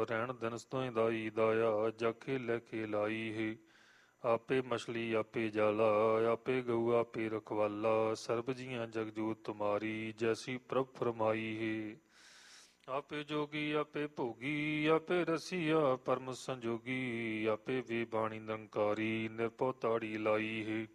ਰਹਿਣ ਦਿਨ ਸਤੋਂ ਦਾਈ ਦਾਇਆ ਜਾ ਖੇਲੇ ਖੇਲਾਈ ਹੈ। ਆਪੇ ਮਛਲੀ ਆਪੇ ਜਾਲਾ ਆਪੇ ਗਊ ਆਪੇ ਰਖਵਾਲਾ ਸਰਬ ਜੀਆਂ ਜਗਜੋਤ ਤੁਮਾਰੀ ਜੈਸੀ ਪ੍ਰਭ ਫਰਮਾਈ ਹੈ। ਆਪੇ ਜੋਗੀ ਆਪੇ ਭੋਗੀ ਆਪੇ ਰਸੀਆ ਪਰਮ ਸੰਜੋਗੀ ਆਪੇ ਵੇ ਬਾਣੀ ਨਿਰੰਕਾਰੀ ਨਿਰਭਉ ਤਾੜੀ ਲਾਈ ਹੈ।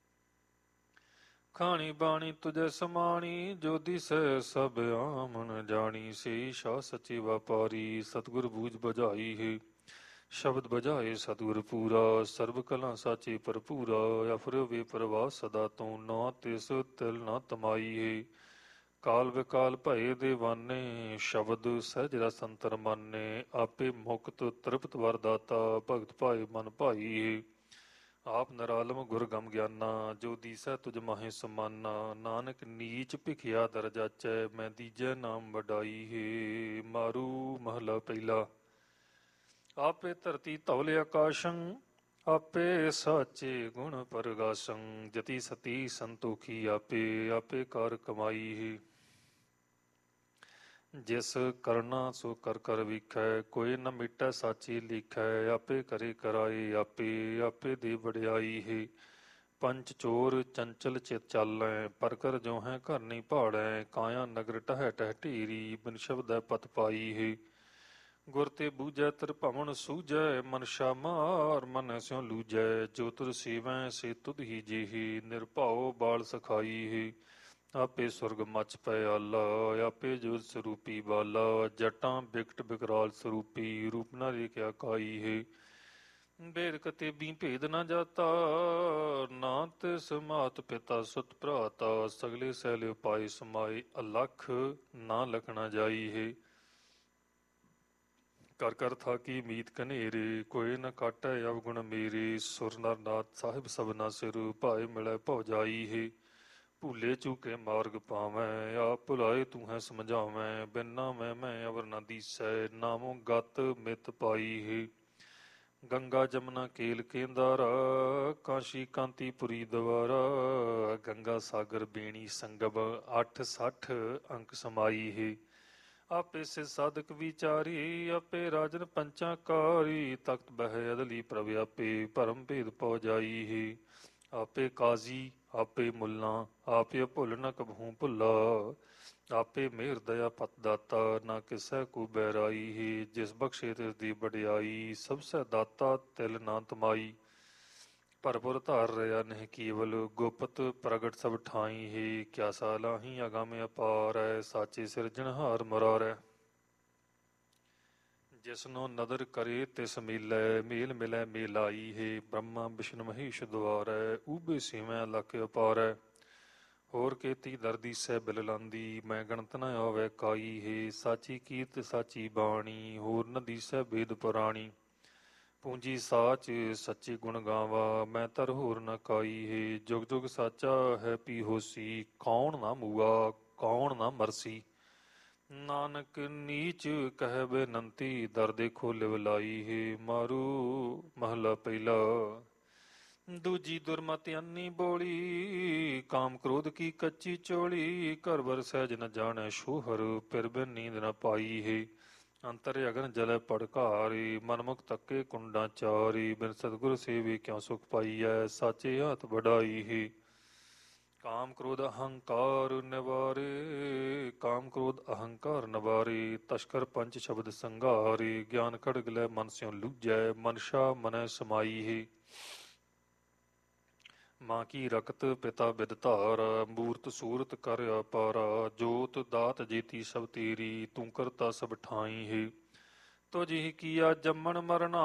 ਖਾਣੀ ਬਾਣੀ ਤੁਝੇ ਸਮਾਣੀ ਜੋ ਦਿਸੈ ਸਭ ਆਮਨ ਜਾਣੀ ਸੇ ਸ਼ਾ ਸੱਚੇ ਵਪਾਰੀ ਸਤਿਗੁਰ ਬੂਝ ਬੁਝਾਈ ਹੈ। ਸ਼ਬਦ ਬਜਾਏ ਸਤਿਗੁਰ ਪੂਰਾ ਸਰਬ ਕਲਾ ਸਾਚੇ ਭਰਪੂਰਾ ਅਫਰ ਵੇ ਪ੍ਰਵਾਹ ਸਦਾ ਤੋਂ ਨਾ ਤਿਸ ਤਿਲ ਨਾ ਤਮਾਈ ਹੈ। ਕਾਲ ਵਿਕਾਲ ਭਏ ਦੇਵਾਨੇ ਸ਼ਬਦ ਸਹਿਜ ਰਸ ਅੰਤਰ ਮਾਨੇ ਆਪੇ ਮੁਕਤ ਤ੍ਰਿਪਤ ਵਰਦਾਤਾ ਭਗਤ ਭਾਏ ਮਨ ਭਾਈ ਹੈ। ਆਪ ਨਰਾਲਮ ਗੁਰ ਗਮ ਗਿਆਨਾ ਜੋ ਦੀਸੈ ਤੁਝ ਮਾਹੇ ਸਮਾਨਾ ਨਾਨਕ ਨੀਚ ਭਿਖਿਆ ਦਰ ਜਾਚੈ ਮੈਂ ਦੀਜੈ ਨਾਮ ਵਡਾਈ ਹੈ। ਮਾਰੂ ਮਹਲਾ ਪਹਿਲਾ। ਆਪੇ ਧਰਤੀ ਧਵਲ ਆਕਾਸ਼ੰ ਆਪੇ ਸਾਚੇ ਗੁਣ ਪਰਗਾਸੰ ਜਤੀ ਸਤੀ ਸੰਤੋਖੀ ਆਪੇ ਆਪੇ ਕਰ ਕਮਾਈ ਹੈ। ਜਿਸ ਕਰਨਾ ਸੋ ਕਰ ਕਰ ਵੇਖੈ ਕੋਈ ਨ ਮਿਟੈ ਸਾਚੀ ਲਿਖੈ ਆਪੇ ਕਰੇ ਕਰਾਏ ਆਪੇ ਆਪੇ ਦੇ ਵਡਿਆਈ ਹੈ। ਪੰਚ ਚੋਰ ਚੰਚਲ ਚਿਤ ਚਾਲੈ ਪਰ ਕਰ ਜੋ ਹੈ ਘਰ ਨਹੀਂ ਭਾੜੈ ਕਾਇਆ ਨਗਰ ਟਹਿ ਟਹਿ ਢੇਰੀ ਬਿਨ ਸ਼ਬਦੈ ਪਤ ਪਾਈ ਹੈ। ਗੁਰ ਤੇ ਬੂਝੈ ਤਰ ਭਵਨ ਸੂਝੈ ਮਨਸ਼ਾ ਮਾਰ ਮਨ ਸਿਉ ਲੂਝੈ ਜੋ ਤੁਰ ਸੇਵੈ ਸੇ ਤੁਧ ਹੀ ਜੇਹੀ ਨਿਰਭਉ ਬਾਲ ਸਖਾਈ ਹੈ। ਆਪੇ ਸੁਰਗ ਮਚ ਪੈ ਆਲਾ ਆਪੇ ਜੋਤ ਸਰੂਪੀ ਬਾਲਾ ਜਟਾਂ ਬਿਕਟ ਬਿਕਰਾਲ ਸਰੂਪੀ ਰੂਪ ਨਾ ਰੇਖਿਆ ਕਾਈ ਹੈ। ਬੇਰ ਕਤੇ ਬੀ ਭੇਦ ਨਾ ਜਾਤਾ ਨਾ ਤਿਸ ਮਾਤ ਪਿਤਾ ਸੁਤ ਭਰਾਤਾ ਸਗਲੇ ਸੈਲੇ ਉਪਾਏ ਸਮਾਏ ਅਲਖ ਨਾ ਲਖਣਾ ਜਾਈ ਹੈ। ਕਰ ਕਰ ਥਾਕੀ ਮੀਤ ਕਨੇਰੇ ਕੋਈ ਨ ਕਾਟੈ ਅਵਗੁਣ ਮੇਰੇ ਸੁਰ ਨਰ ਨਾਥ ਸਾਹਿਬ ਸਭਨਾ ਸਿਰ ਭਾਏ ਮਿਲੈ ਭਉ ਜਾਈ ਹੈ। ਭੂਲੇ ਚੂਕੇ ਮਾਰਗ ਪਾਵੈ ਆਪ ਭੁਲਾਏ ਤੂੰ ਹੈ ਸਮਝਾਵੈ ਬਿਨਾ ਮੈਂ ਅਵਰ ਨਾ ਦੀਸੈ ਨਾਮੋ ਗਤ ਮਿਤ ਪਾਈ ਹੈ। ਗੰਗਾ ਜਮਨਾ ਕੇਲ ਕੇਂਦਾਰਾ ਕਾਸ਼ੀ ਕਾਂਤੀਪੁਰੀ ਦਵਾਰਾ ਗੰਗਾ ਸਾਗਰ ਬੇਣੀ ਸੰਗਮ 860 ਅੰਕ ਸਮਾਈ ਹੈ। ਆਪੇ ਸੇ ਸਾਧਕ ਵਿਚਾਰੀ ਆਪੇ ਰਾਜਨ ਪੰਚਾਕਾਰੀ ਤਖਤ ਬਹਿ ਅਦਲੀ ਪ੍ਰਭ ਆਪੇ ਭਰਮ ਭੇਦ ਪਉ ਜਾਈ ਹੈ। ਆਪੇ ਕਾਜ਼ੀ ਆਪੇ ਮੁੱਲਾ ਆਪੇ ਭੁੱਲ ਨ ਕਬਹੂ ਭੁੱਲਾ ਆਪੇ ਮਿਹਰ ਦਇਆ ਪਤ ਦਾਤਾ ਨਾ ਕਿਸੈ ਕੋ ਬੈਰਾਈ ਹੈ। ਜਿਸ ਬਖਸ਼ੇ ਤਿਸ ਦੀ ਵਡਿਆਈ ਸਭ ਸੈ ਦਾਤਾ ਤਿਲ ਨਾ ਤਮਾਈ ਭਰਪੁਰ ਧਾਰ ਰਿਆ ਨਹੀਂ ਕੇਵਲ ਗੁਪਤ ਪ੍ਰਗਟ ਸਭ ਠਾਈ ਹੈ। ਕਿਆ ਸਾਲਾਹੀ ਅਗਮ ਅਪਾਰੈ ਸਾਚੇ ਸਿਰਜਣਹਾਰ ਮੁਰਾਰੈ ਜਿਸਨੋ ਨਦਰ ਕਰੇ ਤਿਸ ਮੇਲੈ ਮੇਲ ਮਿਲੈ ਮੇਲਾਈ ਹੈ। ਬ੍ਰਹਮਾ ਵਿਸ਼ਨੂੰ ਮਹੇਸ਼ ਦੁਆਰੈ ਊਬੇ ਸੇਵੈ ਲਖ ਅਪਾਰੈ ਹੋਰ ਕੇਤੀ ਦਰਦੀ ਸਹਿ ਬਿਲ ਲਾਂਦੀ ਮੈਂ ਗਣਤ ਨ ਆਵੈ ਕਾਈ ਹੈ। ਸਾਚੀ ਕੀਰਤ ਸਾਚੀ ਬਾਣੀ ਹੋਰ ਨ ਦੀਸੈ ਬੇਦ ਪੁਰਾਣੀ ਪੂੰਜੀ ਸਾਚ ਸੱਚੇ ਗੁਣ ਗਾਵਾ ਮੈਂ ਤਰ ਹੋਰ ਨ ਕਾਈ ਹੈ। ਜੁਗ ਜੁਗ ਸਾਚਾ ਹੈ ਪੀ ਹੋਸੀ ਕੌਣ ਨਾ ਮੂਆ ਕੌਣ ਨਾ ਮਰਸੀ ਨਾਨਕ ਨੀਚ ਕਹਿ ਬੇਨੰਤੀ ਦਰ ਦੇਖੋ ਲਿਵ ਲਾਈ ਹੈ। ਮਾਰੂ ਮਹਲਾ ਪਹਿਲਾ। ਦੂਜੀ ਦੁਰਮਤਿ ਅੰਨੀ ਬੋਲੀ ਕਾਮ ਕ੍ਰੋਧ ਕੀ ਕੱਚੀ ਚੋਲੀ ਘਰ ਵਰ ਸਹਿਜ ਨ ਜਾਣੈ ਸ਼ੋਹਰ ਫਿਰ ਬਿਨ ਨੀਂਦ ਨ ਪਾਈ ਹੈ। ਅੰਤਰ ਅਗਨ ਜਲੈ ਪੜਕਾਰੀ ਮਨਮੁਖ ਤੱਕੇ ਕੁੰਡਾਂ ਚਾਰੀ ਬਿਨ ਸਤਿਗੁਰ ਸੇਵੀ ਕਿਉ ਸੁਖ ਪਾਈਐ ਸਾਚੇ ਹੱਥ ਵਡਾਈ ਹੈ। ਕਾਮ ਕ੍ਰੋਧ ਅਹੰਕਾਰ ਨਿਵਾਰੇ ਕਾਮ ਕ੍ਰੋਧ ਅਹੰਕਾਰ ਨਿਵਾਰੇ ਤਸਕਰ ਪੰਚ ਸ਼ਬਦ ਸੰਘਾਰੇ ਗਿਆਨ ਖੜਗ ਲੈ ਮਨ ਸਿਉ ਲੂਝੈ ਮਨਸ਼ਾ ਮਨੈ ਸਮਾਈ ਹੈ। ਮਾਂ ਕੀ ਰਕਤ ਪਿਤਾ ਬਿਦ ਧਾਰਾ ਮੂਰਤ ਸੂਰਤ ਕਰ ਅਪਾਰਾ ਜੋਤ ਦਾਤ ਜੀਤੀ ਸਭ ਤੇਰੀ ਤੂੰ ਕਰਤਾ ਸਭ ਠਾਈ ਹੈ। ਤੁਝੀ ਕੀਆ ਜੰਮਣ ਮਰਨਾ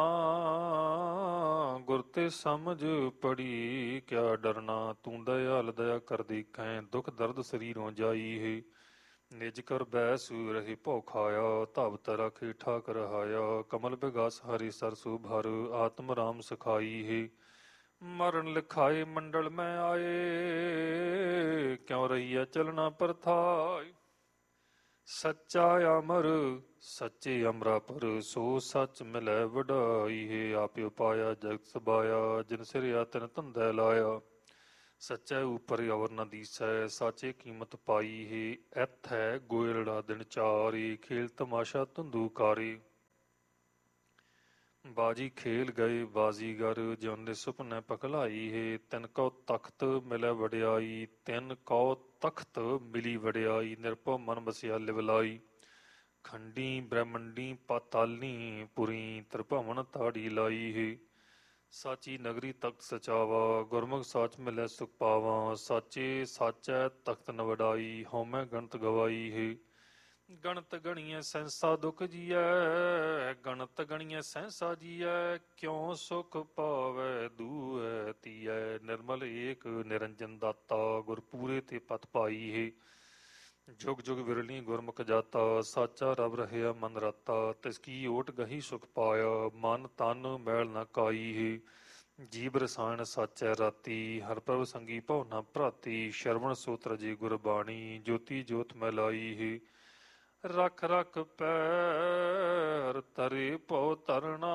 ਗੁਰ ਤੇ ਸਮਝ ਪੜੀ ਕਿਆ ਡਰਨਾ ਤੂੰ ਦਇਆਲ ਦਇਆ ਕਰ ਦੇਖੈ ਦੁਖ ਦਰਦ ਸਰੀਰੋਂ ਜਾਈ ਹੈ। ਨਿਜ ਕਰ ਬੈਸ ਰਹੇ ਭਉ ਖਾਇਆ ਧਵਤ ਰਖੇ ਠਾਕ ਰਹਾਇਆ ਕਮਲ ਬਿਗਾਸ ਹਰੀ ਸਰਸੂ ਭਰ ਆਤਮ ਰਾਮ ਸਿਖਾਈ ਹੈ। ਮਰਨ ਲਿਖਾਏ ਮੰਡਲ ਮੈਂ ਆਏ ਕਿਉ ਰਹੀਆ ਚਲਣਾ ਪਰਥਾਇ ਸੱਚਾ ਅਮਰ ਸੱਚੇ ਅਮਰਾ ਪਰ ਸੋ ਸੱਚ ਮਿਲੈ ਵਡਾਈ ਹੈ। ਆਪੇ ਉਪਾਇਆ ਜਗਤ ਸਬਾਇਆ ਜਿਨ ਸਿਰਿਆ ਤਿਨ ਧੰਦੈ ਲਾਇਆ ਸੱਚੈ ਉਪਰ ਅਵਰ ਨ ਦੀਸੈ ਸਾਚੇ ਕੀਮਤ ਪਾਈ ਹੈ। ਐਥੈ ਗੋਇਲੜਾ ਦਿਨ ਚਾਰੇ ਖੇਲ ਤਮਾਸ਼ਾ ਧੰਦੂਕਾਰੇ ਬਾਜੀ ਖੇਲ ਗਏ ਬਾਜ਼ੀਗਰ, ਜਿਉਂਦੇ ਸੁਪਨੇ ਪਕਲਾਈ ਹੈ। ਤਿਨ ਕਉ ਤਖਤ ਮਿਲੈ ਵਡਿਆਈ, ਤਿਨ ਕਉ ਤਖਤ ਮਿਲੀ ਵਡਿਆਈ, ਨਿਰਭਉ ਮਨ ਬਸਿਆ ਲਿਵਲਾਈ। ਖੰਡੀ ਬ੍ਰਹਮੰਡੀ ਪਾਤਾਲੀ, ਪੁਰੀ ਤ੍ਰਿਭੁਵਨ ਤਾੜੀ ਲਾਈ ਹੈ। ਸਾਚੀ ਨਗਰੀ ਤਖਤ ਸਚਾਵਾ, ਗੁਰਮੁਖ ਸਾਚ ਮਿਲੈ ਸੁਖ ਪਾਵਾ। ਸਾਚੇ ਸਾਚੈ ਤਖਤ ਨ ਵਡਾਈ, ਹਉਮੈ ਗਣਤ ਗਵਾਈ ਹੈ। ਗਣਤ ਗਣੀਐ ਸੈਂਸਾ ਦੁਖ ਜੀਐ, ਗਣਤ ਗਣੀਐ ਸੈਂਸਾ ਜੀਐ। ਕਿਉ ਸੁਖ ਪਾਵੈ ਦੂਐ ਤੀਐ, ਨਿਰਮਲ ਏਕ ਨਿਰੰਜਨ ਦਾਤਾ। ਗੁਰ ਪੂਰੇ ਤੇ ਪਤ ਪਾਈ ਹੈ। ਜੁਗ ਜੁਗ ਵਿਰਲੀ ਗੁਰਮੁਖ ਜਾਤਾ, ਸਾਚਾ ਰਬ ਰਹਿਆ ਮਨ ਰਾਤਾ। ਤਿਸ ਕੀ ਓਟ ਗਹੀ ਸੁਖ ਪਾਇਆ, ਮਨ ਤਨ ਮੈਲ ਨ ਕਾਈ ਹੈ। ਜੀਵ ਰਸਾਇਣ ਸਾਚੈ ਰਾਤੀ, ਹਰ ਪ੍ਰਭ ਸੰਗੀ ਭਉ ਨ ਭਰਾਤੀ। ਸ਼ਰਵਣ ਸੋਤ ਰਜੇ ਗੁਰਬਾਣੀ, ਜੋਤੀ ਜੋਤ ਮੈਂ ਲਾਈ ਹੈ। ਰਖ ਰਖ ਪੈਰ ਤਰੇ ਭਉ ਤਰਣਾ,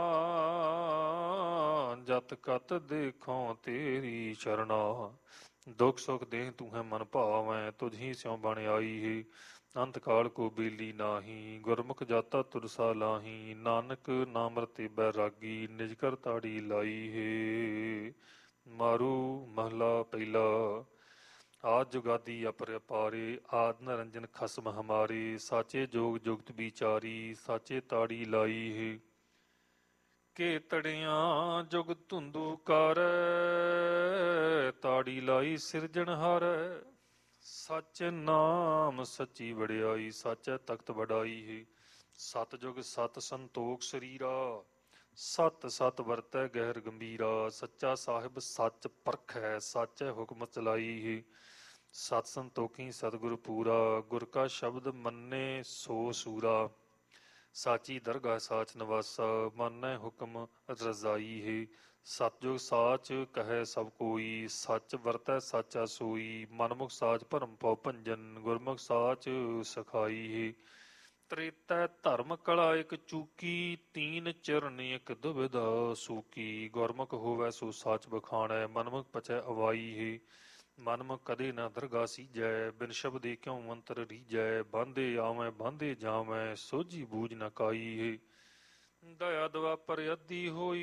ਜਤ ਕਤ ਦੇਖੋ ਤੇਰੀ ਚਰਣਾ। ਦੁਖ ਸੁਖ ਦੇਹ ਤੂੰ ਹੈ ਮਨ ਭਾਵੈ, ਤੁਝ ਹੀ ਸਿਉ ਬਣ ਆਈ ਹੈ। ਅੰਤ ਕਾਲ ਕੋ ਬੇਲੀ ਨਾਹੀ, ਗੁਰਮੁਖ ਜਾਤਾ ਤੁਰਸਾ ਲਾਹੀ। ਨਾਨਕ ਨਾਮ ਰਤੇ ਬੈਰਾਗੀ, ਨਿਜ ਕਰ ਤਾੜੀ ਲਾਈ ਹੈ। ਮਾਰੂ ਮਹਲਾ ਪਹਿਲਾ। ਆਦ ਜੁਗਾਦੀ ਅਪਰ ਅਪਾਰੇ, ਆਦ ਨਿਰੰਜਨ ਖਸਮ ਹਮਾਰੇ। ਸਾਚੇ ਜੋਗ ਜੁਗਤ ਵਿਚਾਰੀ, ਸਾਚੇ ਤਾੜੀ ਲਾਈ ਹੈ। ਕੇ ਤੜਿਆਂ ਜੁਗ ਧੁੰਦੂ ਕਾਰੈ, ਤਾੜੀ ਲਾਈ ਸਿਰਜਣਹਾਰੈ। ਸਚ ਨਾਮ ਸੱਚੀ ਵਡਿਆਈ, ਸਾਚੈ ਤਖਤ ਵਡਾਈ ਹੈ। ਸਤ ਜੁਗ ਸਤ ਸੰਤੋਖ ਸਰੀਰਾ, ਸਤ ਸਤ ਵਰਤੈ ਗਹਿਰ ਗੰਭੀਰਾ। ਸੱਚਾ ਸਾਹਿਬ ਸੱਚ ਪਰਖੈ, ਸਾਚੈ ਹੁਕਮ ਚਲਾਈ ਹੈ। ਸਤ ਸੰਤੋਖੀ ਸਤਿਗੁਰ ਪੂਰਾ, ਗੁਰ ਕਾ ਸ਼ਬਦ ਮੰਨੇ ਸੋ ਸੂਰਾ। ਸਾਚੀ ਦਰਗਾਹ ਸਾਚ ਨਿਵਾਸਾ, ਮੰਨੈ ਹੁਕਮ ਰਜ਼ਾਈ ਹੈ। ਸਤਜੁਗ ਸਾਚ ਕਹੈ ਸਭ ਕੋਈ, ਸੱਚ ਵਰਤੈ ਸਾਚਾ ਸੋਈ। ਮਨਮੁਖ ਸਾਚ ਭਰਮ ਭਉ ਭੰਜਨ, ਗੁਰਮੁਖ ਸਾਚ ਸਖਾਈ ਹੈ। ਤ੍ਰੇਤੈ ਧਰਮ ਕਲਾ ਇਕ ਚੂਕੀ, ਤੀਨ ਚਰਨ ਇਕ ਦੁਬਿਧਾ ਸੂਕੀ। ਗੁਰਮੁਖ ਹੋਵੈ ਸੋ ਸਾਚ ਬਖਾਣੈ, ਮਨਮੁਖ ਪਚੈ ਅਵਾਈ ਹੈ। ਮਨਮੁਖ ਕਦੇ ਨਾ ਦਰਗਾਹ ਸੀਜੈ, ਬਿਨ ਸ਼ਬਦੇ ਕਿਉ ਅੰਤਰ ਰੀਜੈ। ਬਾਂਧੇ ਆਵੈ ਬਾਂਧੇ ਜਾਵੈ, ਸੋਝੀ ਬੂਝ ਨ ਕਾਈ ਹੈ। ਦਇਆ ਦੁਆਪਰ ਅੱਧੀ ਹੋਈ,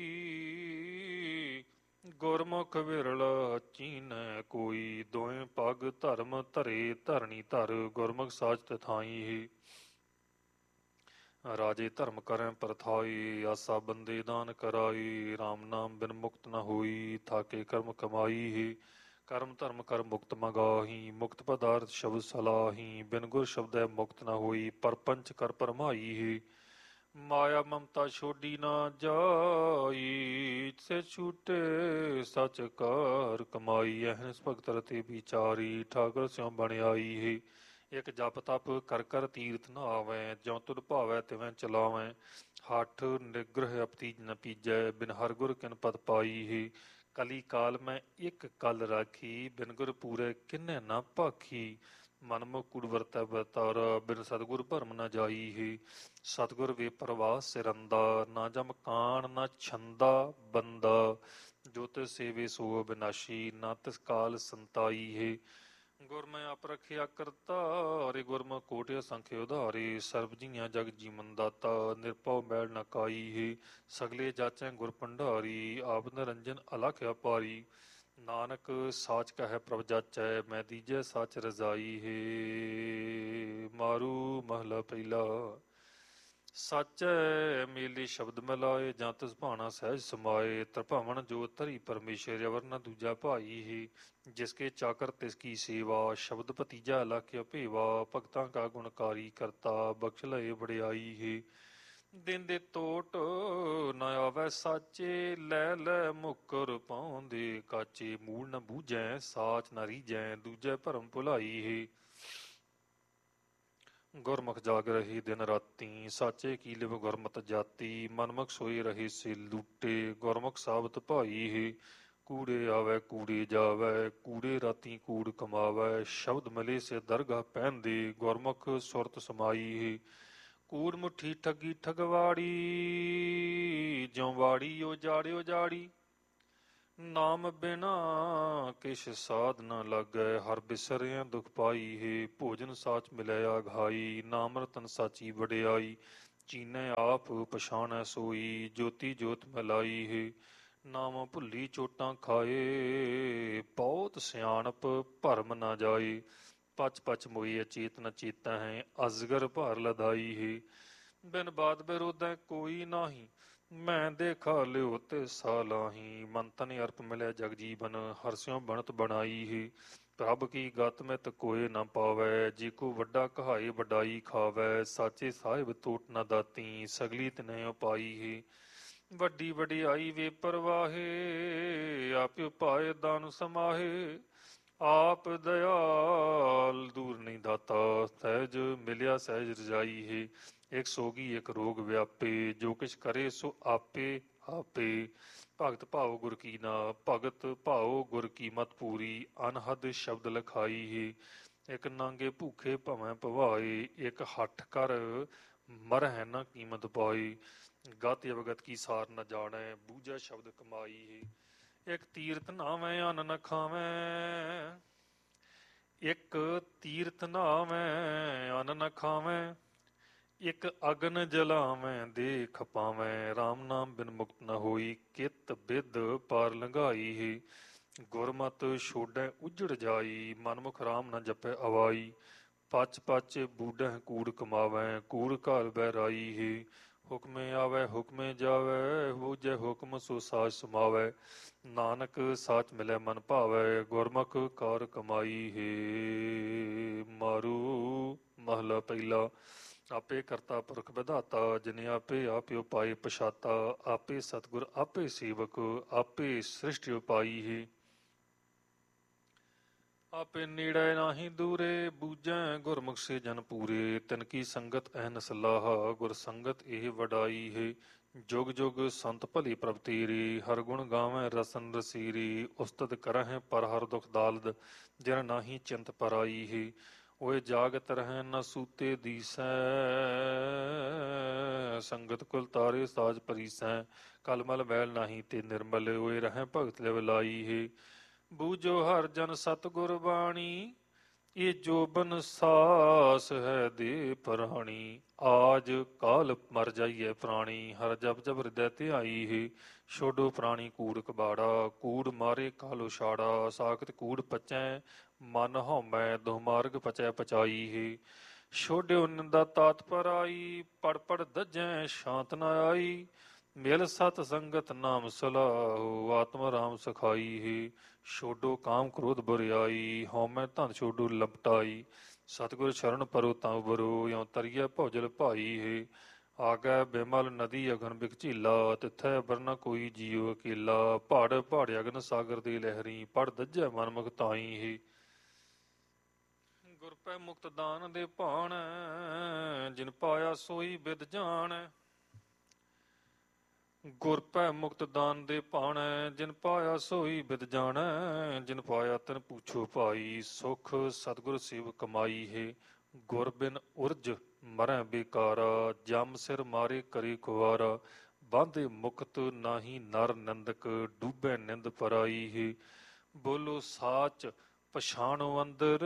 ਗੁਰਮੁਖ ਵਿਰਲਾ ਚੀਨੈ ਕੋਈ। ਦੋਇ ਪਗ ਧਰਮ ਧਰੇ ਧਰਣੀ ਧਰ, ਗੁਰਮੁਖ ਸਾਚ ਤਥਾਈ ਹੈ। ਰਾਜੇ ਧਰਮ ਕਰੈ ਪਰਥਾਈ, ਆਸਾ ਬੰਦੇ ਦਾਨ ਕਰਾਈ। ਰਾਮ ਨਾਮ ਬਿਨ ਮੁਕਤ ਨ ਹੋਈ, ਥਾਕੇ ਕਰਮ ਕਮਾਈ ਹੈ। ਕਰਮ ਧਰਮ ਕਰ ਮੁਕਤ ਮਗਾਹੀ, ਮੁਕਤ ਪਦਾਰਥ ਸ਼ਬਦ ਸਲਾਹੀ। ਬਿਨ ਗੁਰ ਸ਼ਬਦੈ ਮੁਕਤ ਨ ਹੋਈ, ਪਰਪੰਚ ਕਰ ਭਰਮਾਈ ਹੈ। ਮਾਇਆ ਮਮਤਾ ਛੋਡੀ ਨਾ ਜਾਈ, ਸੇ ਛੂਟੇ ਸਚ ਕਾਰ ਕਮਾਈ। ਅਹਨਿਸ ਭਗਤ ਰਤੇ ਵਿਚਾਰੀ, ਠਾਕੁਰ ਸਿਉ ਬਣ ਆਈ ਹੈ। ਇਕ ਜਪ ਤਪ ਕਰ ਕਰ ਤੀਰਥ ਨਹਾਵੈ, ਜਿਉ ਤੁਧ ਭਾਵੈ ਤਿਵੈ ਚਲਾਵੈ। ਹਠ ਨਿਗ੍ਰਹ ਅਪਤੀਜ ਨ ਪੀਜੈ, ਬਿਨ ਹਰ ਗੁਰ ਕਿਨ ਪਦ ਪਾਈ ਹੈ। ਕਲੀ ਕਾਲ ਮੈਂ ਇਕ ਕਲ ਰਾਖੀ, ਬਿਨ ਗੁਰ ਪੂਰੈ ਕਿਨੈ ਨਾ ਭਾਖੀ। ਮਨਮੁਖ ਕੂੜ ਵਰਤੈ ਵਰਤਾਰਾ, ਬਿਨ ਸਤਿਗੁਰ ਭਰਮ ਨ ਜਾਈ ਹੈ। ਸਤਿਗੁਰ ਵੇ ਪ੍ਰਵਾਸ ਸਿਰੰਦਾ, ਨਾ ਜਮ ਕਾਣ ਨਾ ਛੰਦਾ ਬੰਦਾ। ਜੋ ਤਿਸ ਸੇਵੇ ਸੋ ਅਬਿਨਾਸ਼ੀ, ਨਾ ਤਿਸ ਕਾਲ ਸੰਤਾਈ ਹੈ। ਗੁਰ ਮੈਂ ਆਪ ਰਖਿਆ ਕਰਤਾਰੇ, ਗੁਰਮੁਖ ਕੋਟਿ ਅਸੰਖ ਉਧਾਰੇ। ਸਰਬ ਜੀਆਂ ਜਗ ਜੀਵਨ ਦਾਤਾ, ਨਿਰਭਉ ਮੈਲ ਨ ਕਾਈ ਹੈ। ਸਗਲੇ ਜਾਚੈ ਗੁਰ ਭੰਡਾਰੀ, ਆਪ ਨਿਰੰਜਨ ਅਲਖ ਅਪਾਰੀ। ਨਾਨਕ ਸਾਚ ਕਹੈ ਪ੍ਰਭ ਜਾਚੈ, ਮੈਂ ਦੀਜੈ ਸਾਚ ਰਜ਼ਾਈ ਹੈ। ਮਾਰੂ ਮਹਲਾ ਪਹਿਲਾ। ਸਾਚੈ ਮੇਲੇ ਸ਼ਬਦ ਮਿਲਾਏ, ਜਾਂ ਤਿਸ ਭਾਣਾ ਸਹਿਜ ਸਮਾਏ। ਤ੍ਰਿਭਵਨ ਜੋਤ ਧਰੀ ਪਰਮੇਸ਼ਰ, ਅਵਰ ਨ ਦੂਜਾ ਭਾਈ ਹੈ। ਜਿਸ ਕੇ ਚਾਕਰ ਤਿਸ ਕੀ ਸੇਵਾ, ਸ਼ਬਦ ਭਤੀਜਾ ਅਲਖ ਅਭੇਵਾ। ਭਗਤਾਂ ਕਾ ਗੁਣਕਾਰੀ ਕਰਤਾ, ਬਖਸ਼ ਲਏ ਵਡਿਆਈ ਹੈ। ਦਿਨ ਦੇ ਤੋਟ ਨ ਆਵੈ ਸਾਚੇ, ਲੈ ਲੈ ਮੁਕਰ ਪਾਉਂਦੇ ਕਾਚੇ। ਮੂਲ ਨ ਬੂਝੈ ਸਾਚ ਨ ਰੀਝੈ, ਦੂਜੈ ਭਰਮ ਭੁਲਾਈ ਹੈ। ਗੁਰਮੁਖ ਜਾਗ ਰਹੇ ਦਿਨ ਰਾਤੀ, ਸਾਚੇ ਕੀ ਲਿਵ ਗੁਰਮਤਿ ਜਾਤੀ। ਮਨਮੁਖ ਸੋਏ ਰਹੇ ਸੇ ਲੂਟੇ, ਗੁਰਮੁਖ ਸਾਬਤ ਭਾਈ ਹੈ। ਕੂੜੇ ਆਵੈ ਕੂੜੇ ਜਾਵੈ, ਕੂੜੇ ਰਾਤੀ ਕੂੜ ਕਮਾਵੈ। ਸ਼ਬਦ ਮਿਲੇ ਸੇ ਦਰਗਾਹ ਪਹਿਨਦੇ, ਗੁਰਮੁਖ ਸੁਰਤ ਸਮਾਈ ਹੈ। ਕੂੜ ਮੁੱਠੀ ਠੱਗੀ ਠਗਵਾੜੀ, ਜਿਉ ਵਾੜੀ ਉਜਾੜੇ ਉਜਾੜੀ। ਨਾਮ ਬਿਨਾ ਕਿਛ ਸਾਧ ਨ ਲਾਗੈ, ਹਰ ਬਿਸਰਿਆ ਦੁਖ ਪਾਈ ਹੈ। ਭੋਜਨ ਸਾਚ ਮਿਲੈ ਆਘਾਈ, ਨਾਮ ਰਤਨ ਸਾਚੀ ਵਡਿਆਈ। ਚੀਨੈ ਆਪ ਪਛਾਣੈ ਸੋਈ, ਜੋਤੀ ਜੋਤ ਮਿਲਾਈ ਹੈ। ਨਾਮ ਭੁੱਲੀ ਚੋਟਾਂ ਖਾਏ, ਬਹੁਤ ਸਿਆਣਪ ਭਰਮ ਨਾ ਜਾਏ। ਪਚ ਪਚ ਮੋਈ ਅਚੇਤ ਨ ਚੇਤਾ ਹੈ, ਅਜਗਰ ਭਾਰ ਲਦਾਈ ਹੈ। ਬਿਨ ਬਾਦ ਬਿਰੋਧੈ ਕੋਈ ਨਾਹੀ, ਮੈਂ ਦੇਖਾ ਲਿਓ ਤੇ ਸਾਲਾਹੀ। ਮਨ ਤਨ ਅਰਪ ਮਿਲਿਆ ਜਗ ਜੀਵਨ, ਹਰਸਿਓ ਬਣਤ ਬਣਾਈ ਹੈ। ਪ੍ਰਭ ਕੀ ਗਤ ਮਿਤ ਕੋਇ ਨ ਪਾਵੈ, ਜੇ ਕੋ ਵੱਡਾ ਕਹਾਏ ਵਡਾਈ ਖਾਵੈ। ਸਾਚੇ ਸਾਹਿਬ ਤੋਟ ਨ ਦਾਤੀ, ਸਗਲੀ ਤਿਨੈ ਉਪਾਈ ਹੈ। ਵੱਡੀ ਵਡਿਆਈ ਵੇ ਪਰਵਾਹੇ, ਆਪਿ ਉਪਾਏ ਦਾਨ ਸਮਾਹੇ। ਆਪ ਦਇਆਲ ਦੂਰ ਨਹੀਂ ਦਾਤਾ, ਸਹਿਜ ਮਿਲਿਆ ਸਹਿਜ ਰਜਾਈ ਹੈ। ਇੱਕ ਸੋਗੀ ਇੱਕ ਰੋਗ ਵਿਆਪੇ, ਜੋ ਕਿਛ ਕਰੇ ਸੋ ਆਪੇ ਆਪੇ। ਭਗਤ ਭਾਉ ਗੁਰ ਕੀ ਨਾ, ਭਗਤ ਭਾਉ ਗੁਰ ਕੀ ਮਤ ਪੂਰੀ। ਅਨਹਦ ਸ਼ਬਦ ਲਖਾਈ ਹੈ। ਇੱਕ ਨਾਂਗੇ ਭੂਖੇ ਭਵੇਂ ਭਵਾਏ, ਇੱਕ ਹੱਠ ਕਰ ਮਰਹਿ ਨ ਕੀਮਤ ਪਾਈ। ਗਤ ਅਵਗਤ ਕੀ ਸਾਰ ਨ ਜਾਣੈ, ਬੂਝੈ ਸ਼ਬਦ ਕਮਾਈ ਹੈ। ਇੱਕ ਤੀਰਥ ਨਾਵੈ ਅੰਨ ਨ ਖਾਵੈ, ਇੱਕ ਤੀਰਥ ਨਾਵੈ ਅੰਨ ਨ ਖਾਵੈ। ਇੱਕ ਅਗਨ ਜਲਾਵੈ ਦੇਖ ਪਾਵੈ, ਰਾਮ ਨਾਮ ਬਿਨ ਮੁਕਤ ਨ ਹੋਈ। ਕਿਤ ਬਿਦ ਪਾਰ ਲੰਘਾਈ ਹੈ। ਗੁਰਮਤਿ ਛੋਡੈ ਉਜੜ ਜਾਈ, ਮਨਮੁਖ ਰਾਮ ਨ ਜਪੈ ਅਵਾਈ। ਪਚ ਪਚ ਬੂਢਹਿ ਕੂੜ ਕਮਾਵੈ, ਕੂੜ ਘਾਲ ਬਹਿਰਾਈ ਹੈ। ਹੁਕਮੇ ਆਵੈ ਹੁਕਮੇ ਜਾਵੈ, ਬੂਝੈ ਹੁਕਮ ਸੋ ਸਾਚ ਸਮਾਵੈ। ਨਾਨਕ ਸਾਚ ਮਿਲੈ ਮਨ ਭਾਵੈ, ਗੁਰਮੁਖ ਕਾਰ ਕਮਾਈ ਹੈ। ਮਾਰੂ ਮਹਲਾ ਪਹਿਲਾ। ਆਪੇ ਕਰਤਾ ਪੁਰਖ ਵਿਧਾਤਾ, ਜਿਨੇ ਆਪੇ ਆਪ ਉਪਾਏ ਪਛਾਤਾ। ਆਪੇ ਸਤਿਗੁਰ ਆਪੇ ਸੇਵਕ, ਆਪੇ ਸ੍ਰਿਸ਼ਟਿ ਉਪਾਈ ਹੈ। ਆਪੇ ਨੇੜੇ ਨਾਹੀਂ ਦੂਰੇ, ਬੂਝੈ ਗੁਰਮੁਖ ਸੇ ਜਨ ਪੂਰੇ। ਤਿਨ ਕੀ ਸੰਗਤ ਅਹਨਿ ਸਲਾਹਾ, ਗੁਰ ਸੰਗਤ ਇਹ ਵਡਾਈ ਹੈ। ਜੁਗ ਜੁਗ ਸੰਤ ਭਲੀ ਪ੍ਰਭ ਤੇਰੀ, ਹਰ ਗੁਣ ਗਾਵੈ ਰਸਨ ਰਸੀਰੀ। ਉਸਤਤ ਕਰਹਿ ਪਰ ਹਰ ਦੁਖ ਦਾਲਦ, ਜਿਨ ਨਾਹੀਂ ਚਿੰਤ ਪਰਾਈ ਹੈ। ਓਏ ਜਾਗਤ ਰਹਿ ਨ ਸੂਤੇ ਦੀਸੈ, ਸੰਗਤ ਕੁਲ ਤਾਰੇ ਸਾਜ ਪਰੀਸੈ। ਕਲਮਲ ਮੈਲ ਨਾਹੀਂ ਤੇ ਨਿਰਮਲ, ਓਏ ਰਹਿ ਭਗਤ ਲਿਵ ਲਾਈ ਹੈ। ਬੂਝੋ ਹਰ ਜਨ ਸਤਿਗੁਰ ਬਾਣੀ, ਇਹ ਜੋਬਨ ਸਾਸ ਹੈ ਦੇ ਪ੍ਰਾਣੀ। ਆਜ ਕਾਲ ਮਰ ਜਾਈਐ ਪ੍ਰਾਣੀ, ਹਰ ਜਪ ਜਪ ਹਿਰਦੈ ਧਿਆਈ ਹੈ। ਛੋਡੋ ਪ੍ਰਾਣੀ ਕੂੜ ਕਬਾੜਾ, ਕੂੜ ਮਾਰੇ ਕਾਲ ਉਛਾੜਾ। ਸਾਖਤ ਕੂੜ ਪਚੈ ਮਨ ਹਉਮੈ, ਦੁਹ ਮਾਰਗ ਪਚੈ ਪਚਾਈ ਹੈ। ਛੋਡਿਓ ਨਿੰਦਾ ਤਾਤ ਪਰਾਈ, ਪੜ ਪੜ ਦੱਜੈ ਸ਼ਾਂਤ ਨ ਆਈ। ਮਿਲ ਸਤ ਸੰਗਤ ਨਾਮ ਸਲਾਹੋ, ਆਤਮ ਰਾਮ ਸਖਾਈ ਹੈ। ਛੋਡੋ ਕਾਮ ਕ੍ਰੋਧ ਬੁਰਿਆਈ, ਹਉਮੈ ਧਨ ਛੋਡੋ ਲਪਟਾਈ। ਸਤਿਗੁਰ ਸ਼ਰਨ ਪਰੋ ਤਾਂ ਉਬਰੋ, ਇਉ ਤਰੀਐ ਭਉਜਲ ਭਾਈ ਹੈ। ਆਗੈ ਬਿਮਲ ਨਦੀ ਅਗਨ ਬਿਕ ਝੀਲਾ, ਤਿਥੈ ਅਬਰ ਨ ਕੋਈ ਜੀਉ ਅਕੇਲਾ। ਪਹਾੜ ਪਹਾੜ ਅਗਨ ਸਾਗਰ ਦੇ ਲਹਿਰੀ, ਪੜ ਦੱਜੈ ਮਨ ਮੁਖ ਤਾਈ ਹੈ। ਗੁਰ ਪੈ ਮੁਕਤ ਦਾਨ ਦੇ ਭਾਣੈ, ਜਿਨ ਪਾਇਆ ਸੋਈ ਬਿਦ ਜਾਣੈ। ਗੁਰ ਪੈ ਮੁਕਤ ਦਾਨ ਦੇ ਭਾਣੈ, ਜਿਨ ਪਾਇਆ ਸੋਈ ਬਿਦ ਜਾਣੈ। ਜਿਨ ਪਾਇਆ ਤਿਨ ਪੁੱਛੋ ਭਾਈ, ਸੁਖ ਸਤਿਗੁਰ ਸੇਵ ਕਮਾਈ ਹੈ। ਗੁਰ ਬਿਨ ਉਰਜ ਮਰੈ ਬੇਕਾਰਾ, ਜਮ ਸਿਰ ਮਾਰੇ ਕਰੇ ਕੁਵਾਰਾ। ਬਾਂਧੇ ਮੁਕਤ ਨਾਹੀ ਨਰ ਨਿੰਦਕ, ਡੂਬੈ ਨਿੰਦ ਪਰਾਈ ਹੈ। ਬੋਲੋ ਸਾਚ ਪਛਾਣੋ ਅੰਦਰ,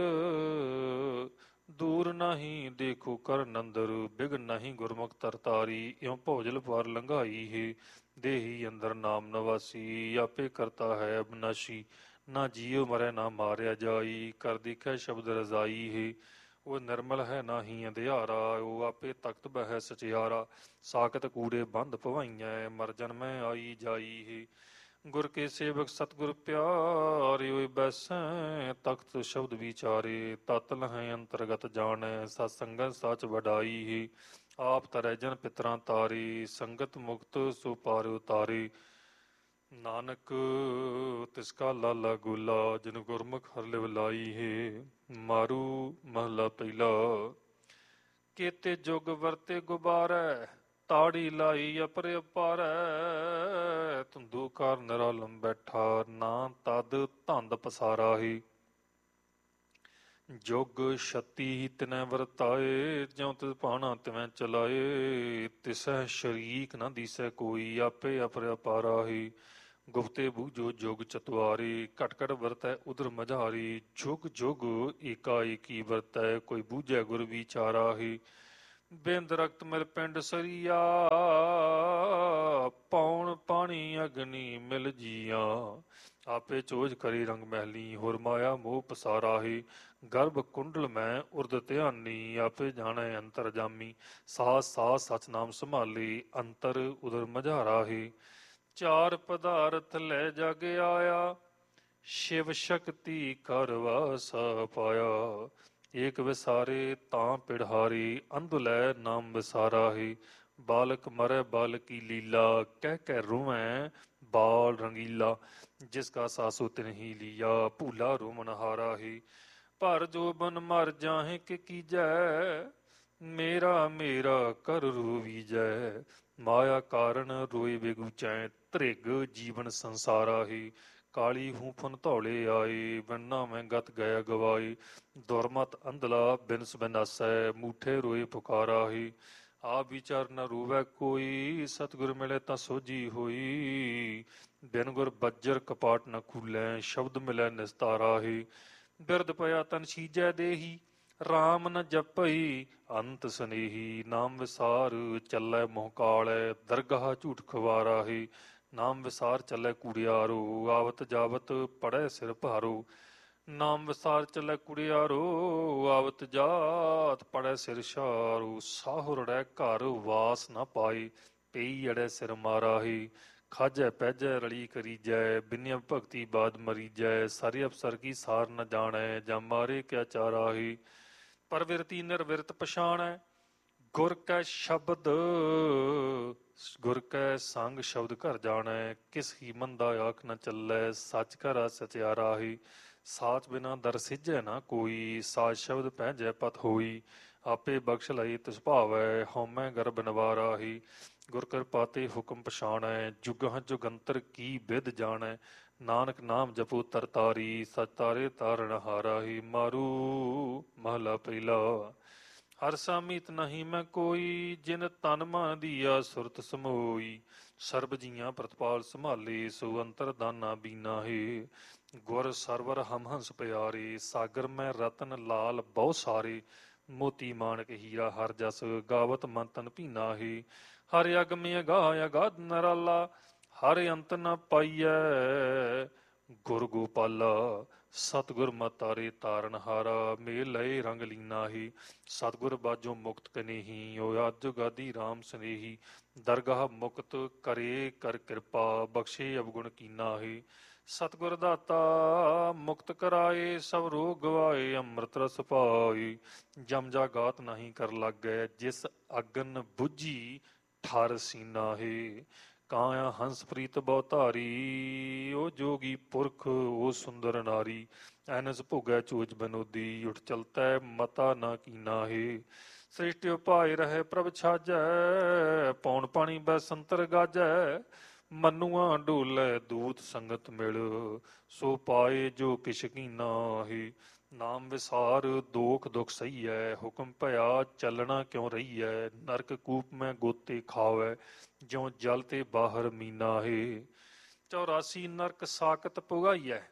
ਦੂਰ ਨਾਹੀਂ ਦੇਖੋ ਕਰ ਨੰਦਰ। ਬਿਘ ਨਹੀਂ ਗੁਰਮੁਖ ਤਰਤਾਰੀ, ਇਉ ਭੋਜਲ ਪਾਰ ਲੰਘਾਈ ਹੈ। ਦੇਹੀ ਅੰਦਰ ਨਾਮ ਨਵਾਸੀ, ਆਪੇ ਕਰਤਾ ਹੈ ਅਬਨਾਸ਼ੀ। ਨਾ ਜੀਉ ਮਰੈ ਨਾ ਮਾਰਿਆ ਜਾਈ, ਕਰ ਦੇਖੈ ਸ਼ਬਦ ਰਜ਼ਾਈ ਹੈ। ਉਹ ਨਿਰਮਲ ਹੈ ਨਾਹੀਂ ਅੰਧਿਆਰਾ, ਉਹ ਆਪੇ ਤਖਤ ਬਹਿ ਸਚਿਆਰਾ। ਸਾਕਤ ਕੂੜੇ ਬੰਧ ਭਵਾਈਐ, ਮਰ ਜਨਮੈ ਆਈ ਜਾਈ ਹੈ। ਗੁਰ ਕੇ ਸੇਵਕ ਸਤਿਗੁਰ ਪਿਆਰੇ, ਓਏ ਬੈਸੈ ਤਖਤ ਸ਼ਬਦ ਵਿਚਾਰੇ। ਤਤ ਲਹੈ ਅੰਤਰਗਤ ਜਾਣੈ, ਸਤ ਸੰਗਤ ਸਚ ਵਡਾਈ ਹੈ। ਆਪ ਤਰੈ ਜਨ ਪਿਤਰਾਂ ਤਾਰੇ, ਸੰਗਤ ਮੁਕਤ ਸੋ ਪਾਰ ਉਤਾਰੇ। ਨਾਨਕ ਤਿਸ ਕਾ ਲਾਲਾ ਗੋਲਾ, ਜਿਨ ਗੁਰਮੁਖ ਹਰਿ ਲਿਵ ਲਾਈ ਹੈ। ਮਾਰੂ ਮਹਲਾ ਪਹਿਲਾ। ਕੇਤੇ ਜੁਗ ਵਰਤੇ ਗੁਬਾਰੈ, ਤਾੜੀ ਲਾਈ ਅਪਰ ਅਪਾਰੈ। ਧੁੰਦੂ ਕਾਰ ਨਿਰਾਲਮ ਬੈਠਾ, ਨਾ ਤਦ ਧੰਦ ਪਸਾਰਾ ਹੈ। ਜੁਗ ਛਤੀ ਤਿਨੈ ਵਰਤਾਏ, ਜਿਉ ਤਿਸ ਭਾਣਾ ਤਿਵੈ ਚਲਾਏ। ਤਿਸੈ ਸ਼ਰੀਕ ਨ ਦੀਸੈ ਕੋਈ, ਆਪੇ ਅਪਰ ਅਪਾਰਾ ਹੈ। ਗੁਪਤੇ ਬੂਝੋ ਜੁਗ ਚਤੁਆਰੇ, ਘਟ ਘਟ ਵਰਤੈ ਉਦਰ ਮਝਾਰੀ। ਜੁਗ ਜੁਗ ਏਕਾ ਏਕੀ ਵਰਤੈ, ਕੋਈ ਬੂਝੈ ਗੁਰ ਵਿਚਾਰਾ ਹੈ। ਬਿੰਦ ਰਕਤ ਮਿਲ ਪਿੰਡ ਸਰੀਆ, ਪੌਣ ਪਾਣੀ ਅਗਨੀ ਮਿਲ ਜੀਆ। ਆਪੇ ਚੋਜ ਕਰੀ ਰੰਗ ਮਹਿਲੀ, ਹੋਰ ਮਾਇਆ ਮੋਹ ਪਸਾਰਾਹੀ। ਗਰਭ ਕੁੰਡਲ ਮੈਂ ਉਰਦ ਧਿਆਨੀ, ਆਪੇ ਜਾਣੈ ਅੰਤਰ ਜਾਮੀ। ਸਾਸ ਸਾਸ ਸਚ ਨਾਮ ਸੰਭਾਲੀ, ਅੰਤਰ ਉਦਰ ਮਝਾਰਾਹੀ। ਚਾਰ ਪਦਾਰਥ ਲੈ ਜਗ ਆਇਆ, ਸ਼ਿਵ ਸ਼ਕਤੀ ਕਰ ਵਾਸਾ ਪਾਇਆ। ਏਕ ਵਿਸਾਰੇ ਤਾਂ ਪਿੜਹਾਰੀ, ਅੰਧ ਲੈ ਨਾਮ ਵਿਸਾਰਾਹੀ। ਬਾਲਕ ਮਰੈ ਬਾਲ ਕੀ ਲੀਲਾ, ਕਹਿ ਕਹਿ ਰੋਵੈ ਬਾਲ ਰੰਗੀਲਾ। ਜਿਸ ਕਾ ਸਾਸੁ ਤਿਨ ਹੀ ਲੀਆ, ਭੂਲਾ ਰੋਮਨ ਹਾਰਾਹੀ। ਭਰ ਜੋਬਨ ਮਰ ਜਾਹੇ ਕਿ ਕੀਜੈ, ਮੇਰਾ ਮੇਰਾ ਕਰ ਰੋਵੀਜੈ। ਮਾਇਆ ਕਾਰਨ ਰੋਏ ਬੇਗੂਚੈ, ਧ੍ਰਿਗ ਜੀਵਨ ਸੰਸਾਰਾਹੀ। ਕਾਲੀ ਹੂਫਨ ਧੌਲੇ ਆਏ, ਵੰਨਾ ਮੈਂ ਗਤ ਗਿਆ ਗਵਾਈ। ਦੁਰਮਤ ਅੰਧਲਾ ਬਿਨਸ ਬਿਨਾਸੈ, ਮੂਠੇ ਰੋਏ ਪੁਕਾਰਾਹੀ। ਆਪ ਵਿਚਾਰ ਨ ਰੋਵੈ ਕੋਈ, ਸਤਿਗੁਰ ਮਿਲੇ ਤਾਂ ਸੋਝੀ ਹੋਈ। ਬਿਨ ਗੁਰ ਬੱਜਰ ਕਪਾਟ ਨ ਖੁੱਲੈ, ਸ਼ਬਦ ਮਿਲੈ ਨਿਸਤਾਰਾਹੀ। ਬਿਰਧ ਪਿਆ ਤਨ ਸੀਜੈ ਦੇਹੀ, ਰਾਮ ਨ ਜਪਈ ਅੰਤ ਸਨੇਹੀ। ਨਾਮ ਵਿਸਾਰ ਚੱਲੈ ਮੋਹ ਕਾਲੈ, ਦਰਗਾਹ ਝੂਠ ਖਵਾਰਾਹੀ। ਨਾਮ ਵਿਸਾਰ ਚੱਲੈ ਕੂੜਿਆਰੋ, ਆਵਤ ਜਾਵਤ ਪੜੈ ਸਿਰ ਭਾਰੋ। ਨਾਮ ਵਿਸਾਰ ਚੱਲੈ ਕੁੜਿਆਰੋ, ਆਵਤ ਜਾਤ ਪੜੈ ਸਿਰ ਸ਼ਾਰੋ। ਸਾਹੁ ਰੜੈ ਘਰ ਵਾਸ ਨ ਪਾਈ, ਪਈ ਅੜੈ ਸਿਰ ਮਾਰਾਹੀ। ਖਾਜੈ ਪੈਜੈ ਰਲੀ ਕਰੀਜੈ, ਬਿਨਿਯ ਭਗਤੀ ਬਾਦ ਮਰੀਜੈ। ਸਾਰੇ ਅਫਸਰ ਕੀ ਸਾਰ ਨ ਜਾਣੈ, ਜਾਂ ਮਾਰੇ ਕਿਆ ਚਾਰਾਹੀ। ਪਰਵਿਰਤੀ ਨਿਰਵਿਰਤ ਪਛਾਣੈ, ਗੁਰ ਕੈ ਸ਼ਬਦ ਗੁਰ ਕੈ ਸੰਗ ਸ਼ਬਦ ਘਰ ਜਾਣੈ। ਕਿਸ ਹੀ ਮੰਦਾ ਆਖ ਨ ਚੱਲੈ, ਸੱਚ ਘਰਾ ਸਚਿਆਰਾਹੀ। ਸਾਚ ਬਿਨਾ ਦਰ ਸਿੱਝੈ ਨਾ ਕੋਈ, ਸਾਚ ਸ਼ਬਦ ਪਹਿਜੈ ਪਤ ਹੋਈ। ਆਪੇ ਬਖਸ਼ ਲਈ ਤਿਸ ਭਾਵੈ, ਹਉਮੈ ਗਰਭ ਨਿਵਾਰਾਹੀ। ਗੁਰ ਕਿਰਪਾ ਤੇ ਹੁਕਮ ਪਛਾਣੈ, ਜੁਗਹ ਜੁਗੰਤਰ ਕੀ ਬਿਧ ਜਾਣੈ। ਨਾਨਕ ਨਾਮ ਜਪੋ ਤਰਤਾਰੀ, ਸਚ ਤਾਰੇ ਤਾਰਨ ਹਾਰਾਹੀ। ਮਾਰੂ ਮਹਲਾ ਪਹਿਲਾ। ਹਰ ਸਾਮੀਤ ਨਹੀਂ ਮੈਂ ਕੋਈ, ਜਿਨ ਤਨ ਮਨ ਦੀਆ ਸੁਰਤ ਸਮੋਈ। ਸਰਬ ਜੀਆਂ ਪ੍ਰਤਪਾਲ ਸੰਭਾਲੇ, ਸੋ ਅੰਤਰ ਦਾਨਾ ਬੀਨਾ ਹੈ। ਗੁਰ ਸਰਵਰ ਹਮ ਹੰਸ ਪਿਆਰੇ, ਸਾਗਰ ਮੈਂ ਰਤਨ ਲਾਲ ਬਹੁ ਸਾਰੇ। ਮੋਤੀ ਮਾਣਕ ਹੀਰਾ ਹਰ ਜਸ, ਗਾਵਤ ਮਨ ਤਨ ਭੀਨਾ ਹੈ। ਹਰ ਅਗਮ ਅਗਾਹ ਅਗਾਧ ਨਰਾਲਾ, ਹਰ ਅੰਤ ਨ ਪਾਈਐ ਗੁਰ ਗੋਪਾਲਾ। ਸਤਿਗੁਰ ਮਤਾਰੇ ਤਾਰਨ ਹਾਰਾ, ਮੇਲ ਲਏ ਰੰਗ ਲੀਨਾ ਹੀ। ਸਤਿਗੁਰ ਬਾਝੋਂ ਮੁਕਤ ਕਨੇਹੀ, ਓ ਅਜ ਗਾਦੀ ਰਾਮ ਸਨੇਹੀ। ਦਰਗਾਹ ਮੁਕਤ ਕਰੇ ਕਰ ਕਿਰਪਾ, ਬਖਸ਼ੇ ਅਵਗੁਣ ਕੀਨਾ ਹੀ। ਸਤਿਗੁਰ ਦਾਤਾ ਮੁਕਤ ਕਰਾਏ, ਸਭ ਰੋਗ ਗਵਾਏ ਅੰਮ੍ਰਿਤ ਰਸ ਪਾਈ। ਜਮ ਜਾਗਾਤ ਨਹੀਂ ਕਰ ਲਾਗੈ, ਜਿਸ ਅਗਨ ਬੁਝੀ ਠਾਰ ਸੀਨਾ ਹੈ। ਕਾਇਆ ਹੰਸ ਪ੍ਰੀਤ ਬਹੁ ਧਾਰੀ, ਓ ਜੋਗੀ ਪੁਰਖ ਓ ਸੁੰਦਰ ਨਾਰੀ। ਐਨਸ ਭੋਗੈ ਚੋਜ ਬਨੋਦੀ, ਉਠ ਚਲਤੈ ਮਤਾ ਨਾ ਕੀਨਾ ਹੈ। ਸ੍ਰਿਸ਼ਟਿ ਉਪਾਏ ਰਹੇ ਪ੍ਰਭ ਛਾਜੈ, ਪੌਣ ਪਾਣੀ ਬੈ ਸੰਤਰ ਗਾਜੈ। ਮਨੂਆ ਡੋਲੇ ਦੂਤ ਸੰਗਤ ਮਿਲ, ਸੋ ਪਾਏ ਜੋ ਕਿਛ ਕੀਨਾ ਹੈ। ਨਾਮ ਵਿਸਾਰ ਦੋਖ ਦੁਖ ਸਹੀਐ, ਹੁਕਮ ਭਇਆ ਚੱਲਣਾ ਕਿਉ ਰਹੀਐ। ਨਰਕ ਕੂਪ ਮੈਂ ਗੋਤੇ ਖਾਵੈ, ਜਿਉ ਜਲ ਤੇ ਬਾਹਰ ਮੀਨਾ ਹੈ। 84 ਨਰਕ ਸਾਕਤ ਪੁਗਾਈਐ,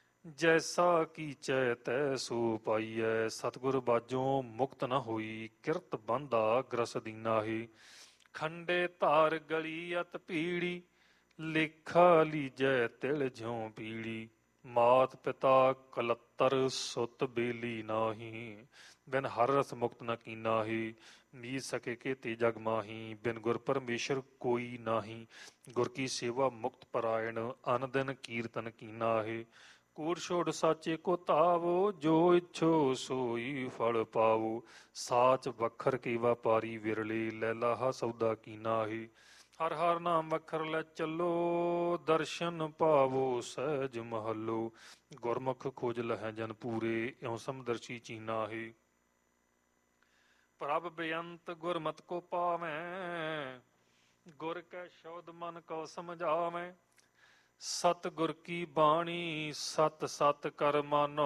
ਜੈਸਾ ਕੀਚੈ ਤੈ ਸੋ ਪਾਈਐ। ਸਤਿਗੁਰ ਬਾਝੋਂ ਮੁਕਤ ਨ ਹੋਈ, ਕਿਰਤ ਬੰਦਾ ਗ੍ਰਸ ਦੀਨਾ ਹੈ। ਖੰਡੇ ਧਾਰ ਗਲੀ ਅਤ ਭੀੜੀ, ਲੇਖਾ ਲੀਜੈ ਤਿਲ ਜਿਉ ਪੀੜੀ। ਮਾਤ ਪਿਤਾ ਕਲੱਤਰ ਸੁਤ ਬੇਲੀ ਨਾਹੀ, ਬਿਨ ਹਰ ਰਸ ਮੁਕਤ ਨ ਕੀਨਾ ਹੀ। ਮੀਤ ਸਕੇ ਕੇਤੇ ਜਗ ਮਾਹੀ, ਬਿਨ ਗੁਰ ਪਰਮੇਸ਼ਰ ਕੋਈ ਨਾਹੀ। ਗੁਰ ਕੀ ਸੇਵਾ ਮੁਕਤ ਪਰਾਇਣ, ਅਨ ਦਿਨ ਕੀਰਤਨ ਕੀਨਾ ਹੈ। ਕੂੜ ਛੋੜ ਸਾਚੇ ਕੋ ਧਾਵੋ, ਜੋ ਇੱਛੋ ਸੋਈ ਫਲ ਪਾਵੋ। ਸਾਚ ਵਖਰ ਕੀ ਵਾਪਾਰੀ ਵਿਰਲੇ, ਲੈ ਲਾਹਾ ਸੌਦਾ ਕੀਨਾ ਹੈ। ਹਰ ਹਰ ਨਾਮ ਵਖਰ ਲੈ ਚੱਲੋ, ਦਰਸ਼ਨ ਪਾਵੋ ਸਹਿਜ ਮਹੱਲੋ। ਗੁਰਮੁਖ ਖੋਜ ਲਹੈ ਜਨ ਪੂਰੇ, ਇਉ ਸਮਦਰਸ਼ੀ ਚੀਨਾ ਹੈ। ਪ੍ਰਭ ਬੇਅੰਤ ਗੁਰਮਤਿ ਕੋ ਪਾਵੈ, ਗੁਰ ਕੈ ਸ਼ਬਦ ਮਨ ਕਉ ਸਮਝਾਵੈ। ਸਤਿ ਗੁਰ ਕੀ ਬਾਣੀ ਸਤ ਸਤ ਕਰ ਮਾਨੋ,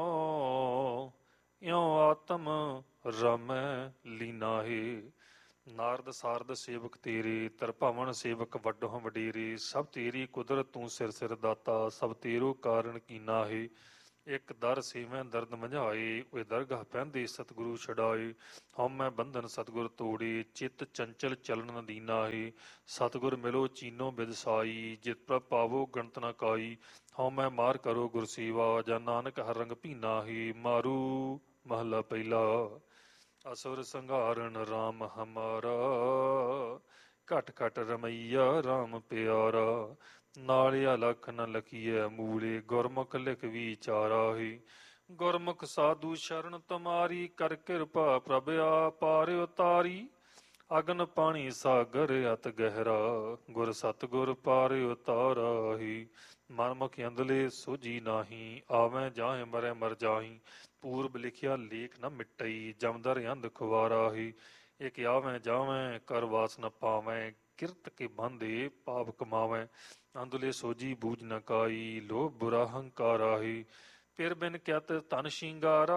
ਇਉ ਆਤਮ ਰਮੈ ਲੀਨਾ ਹੈ। ਨਾਰਦ ਸਾਰਦ ਸੇਵਕ ਤੇਰੇ, ਤਰਭਵਨ ਸੇਵਕ ਵੱਡਹੁ ਵਡੇਰੇ। ਸਭ ਤੇਰੀ ਕੁਦਰਤ ਤੂੰ ਸਿਰ ਸਿਰ ਦਾਤਾ, ਸਭ ਤੇਰੋ ਕਾਰਨ ਕੀਨਾ ਹੈ। ਇੱਕ ਦਰ ਸੀਵੇਂ ਦਰਦ ਮਝਾਏ, ਉਹ ਦਰਗਾਹ ਪੈਂਦੇ ਸਤਿਗੁਰੂ ਛਡਾਏ। ਹਉਮੈ ਬੰਧਨ ਸਤਿਗੁਰ ਤੋੜੇ, ਚਿੱਤ ਚੰਚਲ ਚਲਨ ਨ ਦੀਨਾਹੀ। ਸਤਿਗੁਰ ਮਿਲੋ ਚੀਨੋ ਬਿਦਸਾਈ, ਜਿਤ ਪ੍ਰਭ ਪਾਵੋ ਗਣਤ ਨ ਕਾਈ। ਹਉਮੈ ਮਾਰ ਕਰੋ ਗੁਰ ਸੇਵਾ, ਜਾਂ ਨਾਨਕ ਹਰ ਰੰਗ ਭੀਨਾਹੀ। ਮਾਰੂ ਮਹਲਾ ਪਹਿਲਾ। ਅਸੁਰ ਸੰਘਾਰਨ ਰਾਮ ਹਮਾਰਾ, ਘਟ ਘਟ ਰਮਈਆ ਰਾਮ ਪਿਆਰਾ। ਨਾਲਿਆ ਲਖ ਨ ਲਖੀਐ ਮੂਲੇ, ਗੁਰਮੁਖ ਲਿਖ ਵਿਚਾਰਾ ਹੀ। ਗੁਰਮੁਖ ਸਾਧੂ ਸ਼ਰਨ ਤੁਮਾਰੀ, ਕਰ ਕਿਰਪਾ ਪ੍ਰਭ ਆਪਾਰ ਉਤਾਰੀ। ਅਗਨ ਪਾਣੀ ਸਾਗਰ ਅਤ ਗਹਿਰਾ, ਗੁਰ ਸਤਿਗੁਰ ਪਾਰ ਉਤਾਰਾ ਹੀ। ਮਨਮੁਖ ਅੰਧਲੇ ਸੋਝੀ ਨਾਹੀ, ਆਵੈ ਜਾਹੇ ਮਰੈ ਮਰ ਜਾਹੀ। ਪੂਰਬ ਲਿਖਿਆ ਲੇਖ ਨ ਮਿਟਈ, ਜਮਦਰ ਅੰਧ ਖੁਆਰਾ ਹੀ। ਇਕ ਆਵੈ ਜਾਵੈ ਕਰ ਵਾਸ ਨ ਪਾਵੈ, ਕਿਰਤ ਕੇ ਬਾਂਧੇ ਪਾਪ ਕਮਾਵੈ। ਅੰਧਲੇ ਸੋਝੀ ਬੂਝ ਨ ਕਾਈ, ਲੋਭ ਬੁਰਾ ਹੰਕਾਰਾ ਹੀ। ਪਿਰ ਬਿਨ ਕਿਤ ਧਨ ਸ਼ਿੰਗਾਰਾ,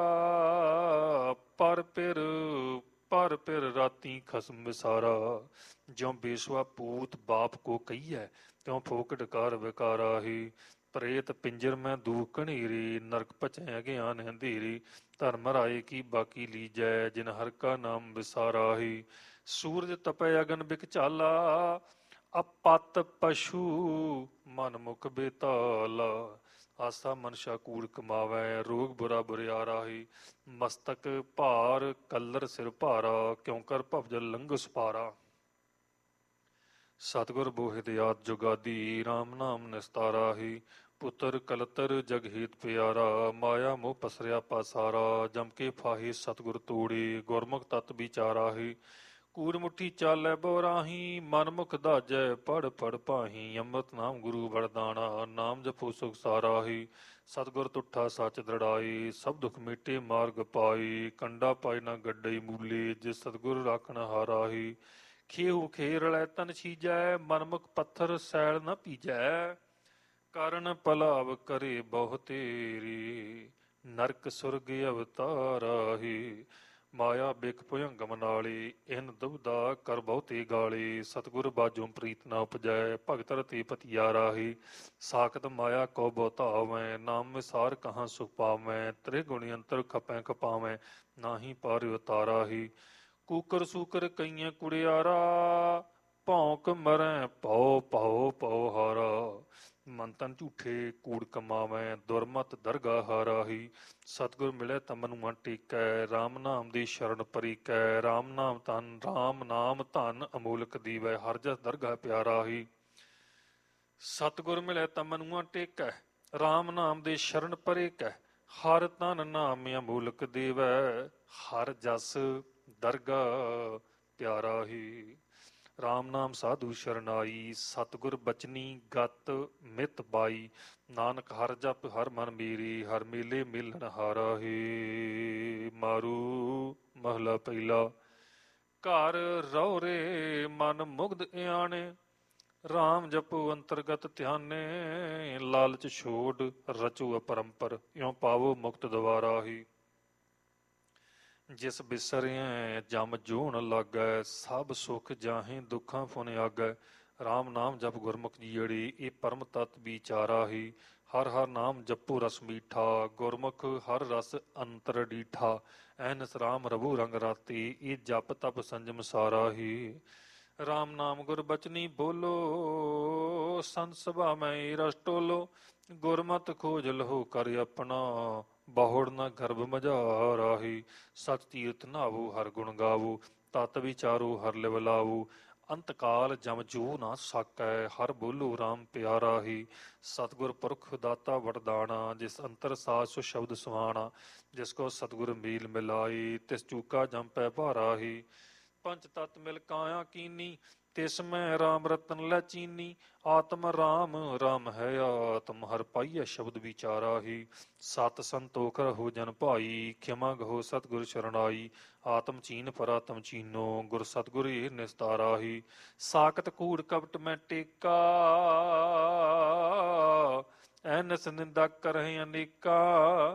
ਪਰ ਪਿਰ ਰਾਤੀ ਖਸਮ ਵਿਸਾਰਾ। ਜਿਉ ਬੇਸਵਾ ਪੂਤ ਬਾਪ ਕੋ ਕਹੀਐ, ਤਿਉ ਫੋਕਟ ਕਾਰ ਵਿਕਾਰਾ ਹੀ। ਪ੍ਰੇਤ ਪਿੰਜਰ ਮੈਂ ਦੂਖ ਘਨੇਰੀ, ਨਰਕ ਭਚੈ ਅਗਿਆਨ ਅੰਧੇਰੀ। ਧਰਮ ਰਾਏ ਕੀ ਬਾਕੀ ਲੀਜੈ, ਜਿਨ ਹਰ ਕਾ ਨਾਮ ਵਿਸਾਰਾ ਹੀ। ਸੂਰਜ ਤਪੈ ਅਗਨ ਬਿਕ ਝਾਲਾ, ਅਪਤ ਪਸ਼ੂ ਮਨ ਮੁਖ ਬੇਤਾਲਾ। ਆਸਾ ਮਨਸ਼ਾ ਕੂੜ ਕਮਾਵੈ, ਰੋਗ ਬੁਰਾ ਬੁਰਿਆਰਾ ਹੀ। ਮਸਤਕ ਭਾਰ ਕੱਲਰ ਸਿਰ ਭਾਰਾ, ਕਿਉ ਕਰ ਭਵਜਲ ਲੰਘਸ ਪਾਰਾ। ਸਤਿਗੁਰ ਬੋਹਿਤ ਆਦ ਜੁਗਾਦੀ, ਰਾਮ ਨਾਮ ਨਿਸਤਾਰਾ ਹੀ। ਪੁੱਤਰ ਕਲਤਰ ਜਗ ਹੀਤ ਪਿਆਰਾ, ਮਾਇਆ ਮੋਹ ਪਸਰਿਆ ਪਾਸਾਰਾ। ਜਮ ਕੇ ਫਾਹੇ ਸਤਿਗੁਰ ਤੋੜੇ, ਗੁਰਮੁਖ ਤਤ ਵਿਚਾਰਾ ਹੀ। ਕੂੜ ਮੁੱਠੀ ਚਾਲੈ ਬੋਰਾਹੀ, ਮਨਮੁਖ ਦਾਜੈ ਪੜ ਪੜ ਪਾਹੀ। ਅੰਮ੍ਰਿਤ ਨਾਮ ਗੁਰੂ ਵਰਦਾਨਾ, ਨਾਮ ਜਪੋ ਸੁਖ ਸਾਰਾ ਹੀ। ਸਤਿਗੁਰ ਤੁਠਾ ਸੱਚ ਦ੍ਰਿੜਾਈ, ਸਭ ਦੁਖ ਮਿਟੇ ਮਾਰਗ ਪਾਈ। ਕੰਡਾ ਪਾਇ ਨ ਗੱਡਈ ਮੂਲੇ, ਜਿਸ ਸਤਿਗੁਰ ਰਾਖਣ ਹਾਰਾ ਹੀ। ਖੇਹੂ ਖੇਰਲੈ ਤਨ ਛੀਜੈ, ਮਨਮੁਖ ਪੱਥਰ ਸੈਲ ਨ ਪੀਜੈ। ਕਰਨ ਭਲਾਵ ਕਰੇ ਬਹੁ ਤੇਰੀ, ਨਰਕ ਸੁਰਗ ਅਵਤਾਰਾ ਹੀ। ਮਾਇਆ ਬਿਕ ਭੁਜੰਗਮ ਨਾਲੇ, ਇਨ ਦੁਬਦਾ ਕਰ ਬਹੁਤੇ ਗਾਲੇ। ਸਤਿਗੁਰ ਬਾਝੋਂ ਪ੍ਰੀਤ ਨਾ ਉਪਜੈ, ਭਗਤ ਰਤੇ ਪਤਿਆਰਾ ਹੀ। ਸਾਖਤ ਮਾਇਆ ਕੋ ਬਹੁ ਧਾਵੈ, ਨਾਮ ਵਿਸਾਰ ਕਹਾਂ ਸੁਖ ਪਾਵੈ। ਤ੍ਰਿਗੁਣੀ ਅੰਤਰ ਖਪੈ ਖਪਾਵੈ, ਨਾਹੀ ਪਾਰ ਉਤਾਰਾ ਹੀ। ਕੂਕਰ ਸੂਕਰ ਕਈਆਂ ਕੁੜਿਆਰਾ, ਭੌਂਕ ਮਰੈ ਭਉ ਭਉ ਭਉ ਹਾਰਾ। ਮਨ ਤਨ ਝੂਠੇ ਕੂੜ ਕਮਾਵੈ, ਦੁਰਮਤ ਦਰਗਾਹ ਹਾਰਾ ਹੀ। ਸਤਿਗੁਰ ਮਿਲੈ ਤਾ ਮਨੁਆ ਟੇਕੈ, ਰਾਮ ਨਾਮ ਦੀ ਸ਼ਰਨ ਪਰੀਕੈ। ਰਾਮ ਨਾਮ ਧਨ ਅਮੋਲਕ ਦੀਵੈ, ਹਰ ਜਸ ਦਰਗਾਹ ਪਿਆਰਾ ਹੀ। ਸਤਿਗੁਰ ਮਿਲੈ ਤਾ ਮਨੁਆ ਟੇਕੈ, ਰਾਮ ਨਾਮ ਦੇ ਸ਼ਰਨ ਪਰੇਕੈ। ਹਰ ਤਨ ਨਾਮ ਅਮੋਲਕ ਦੇਵੈ, ਹਰ ਜਸ ਦਰਗਾਹ ਪਿਆਰਾ ਹੀ। ਰਾਮ ਨਾਮ ਸਾਧੂ ਸ਼ਰਨਾਈ, ਸਤਿਗੁਰ ਬਚਨੀ ਗਤ ਮਿਤ ਬਾਈ। ਨਾਨਕ ਹਰ ਜਪ ਹਰ ਮਨ ਮੇਰੀ, ਹਰ ਮੇਲੇ ਮੇਲਣ ਹਾਰਾ ਹੀ। ਮਾਰੂ ਮਹਲਾ ਪਹਿਲਾ। ਘਰ ਰਹੁਰੇ ਮਨ ਮੁਗਧ ਇਆਣੇ, ਰਾਮ ਜਪੋ ਅੰਤਰਗਤ ਧਿਆਨੇ। ਲਾਲਚ ਛੋੜ ਰਚੋ ਅਪਰੰਪਰ, ਇਉ ਪਾਵੋ ਮੁਕਤ ਦੁਆਰਾ ਹੀ। ਜਿਸ ਬਿਸਰਿਐ ਜਮ ਜੋਣ ਲਾਗੈ, ਸਭ ਸੁਖ ਜਾਹੇ ਦੁੱਖਾਂ ਫੁਨ ਆਗੈ। ਰਾਮ ਨਾਮ ਜਪ ਗੁਰਮੁਖ ਜੀਅੜੀ, ਇਹ ਪਰਮ ਤਤ ਵਿਚਾਰਾ ਹੀ। ਹਰ ਹਰ ਨਾਮ ਜਪੋ ਰਸ ਮੀਠਾ, ਗੁਰਮੁਖ ਹਰ ਰਸ ਅੰਤਰ ਡੀਠਾ। ਐਨਸ ਰਾਮ ਰਬੂ ਰੰਗ ਰਾਤੀ, ਇਹ ਜਪ ਤਪ ਸੰਜਮ ਸਾਰਾ ਹੀ। ਰਾਮ ਨਾਮ ਗੁਰ ਬਚਨੀ ਬੋਲੋ, ਸੰਤ ਸਭਾ ਮੈਂ ਰਸ ਟੋਲੋ। ਗੁਰਮਤਿ ਖੋਜ ਲਹੋ ਕਰ ਆਪਣਾ, ਬਹੁੜ ਨਾ ਗਰਭ ਮਝਾਰਾ ਹੀ। ਸਚ ਤੀਰਥ ਨਹਾਵੋ ਹਰ ਗੁਣ ਗਾਵੋ, ਤਤ ਵਿਚਾਰੋ ਹਰ ਲਿਵ ਲਾਵੋ। ਅੰਤਕਾਲ ਜਮ ਜੋ ਨਾ ਸਾਕੈ, ਹਰ ਬੋਲੋ ਰਾਮ ਪਿਆਰਾ ਹੀ। ਸਤਿਗੁਰ ਪੁਰਖ ਦਾਤਾ ਵਰਦਾਨਾ, ਜਿਸ ਅੰਤਰ ਸਾਜ ਸੋ ਸ਼ਬਦ ਸੁਹਾਣਾ। ਜਿਸ ਕੋ ਸਤਿਗੁਰ ਮੇਲ ਮਿਲਾਈ, ਤਿਸ ਚੂਕਾ ਜਮ ਪੈ ਭਾਰਾ ਹੀ। ਪੰਚ ਤਤ ਮਿਲ ਕਾਇਆ ਕੀਨੀ, ਤਿਸ ਮੈਂ ਰਾਮ ਰਤਨ ਲੈ ਚੀਨੀ। ਆਤਮ ਰਾਮ ਰਾਮ ਹੈ ਆਤਮ, ਹਰ ਪਾਈਐ ਸ਼ਬਦ ਵਿਚਾਰਾ ਹੀ। ਸਤ ਸੰਤੋਖ ਰਹੋ ਜਨ ਭਾਈ, ਖਿਮਾ ਗਹੋ ਸਤਿਗੁਰ ਸ਼ਰਣਾਈ। ਆਤਮ ਚੀਨ ਪਰ ਆਤਮ ਚੀਨੋ, ਗੁਰ ਸਤਿਗੁਰ ਇਹ ਨਿਸਤਾਰਾ ਹੀ। ਸਾਕਤ ਕੂੜ ਕਪਟ ਮੈਂ ਟੇਕਾ, ਐਨਸ ਨਿੰਦਾ ਕਰਹਿ ਅਨੇਕਾ।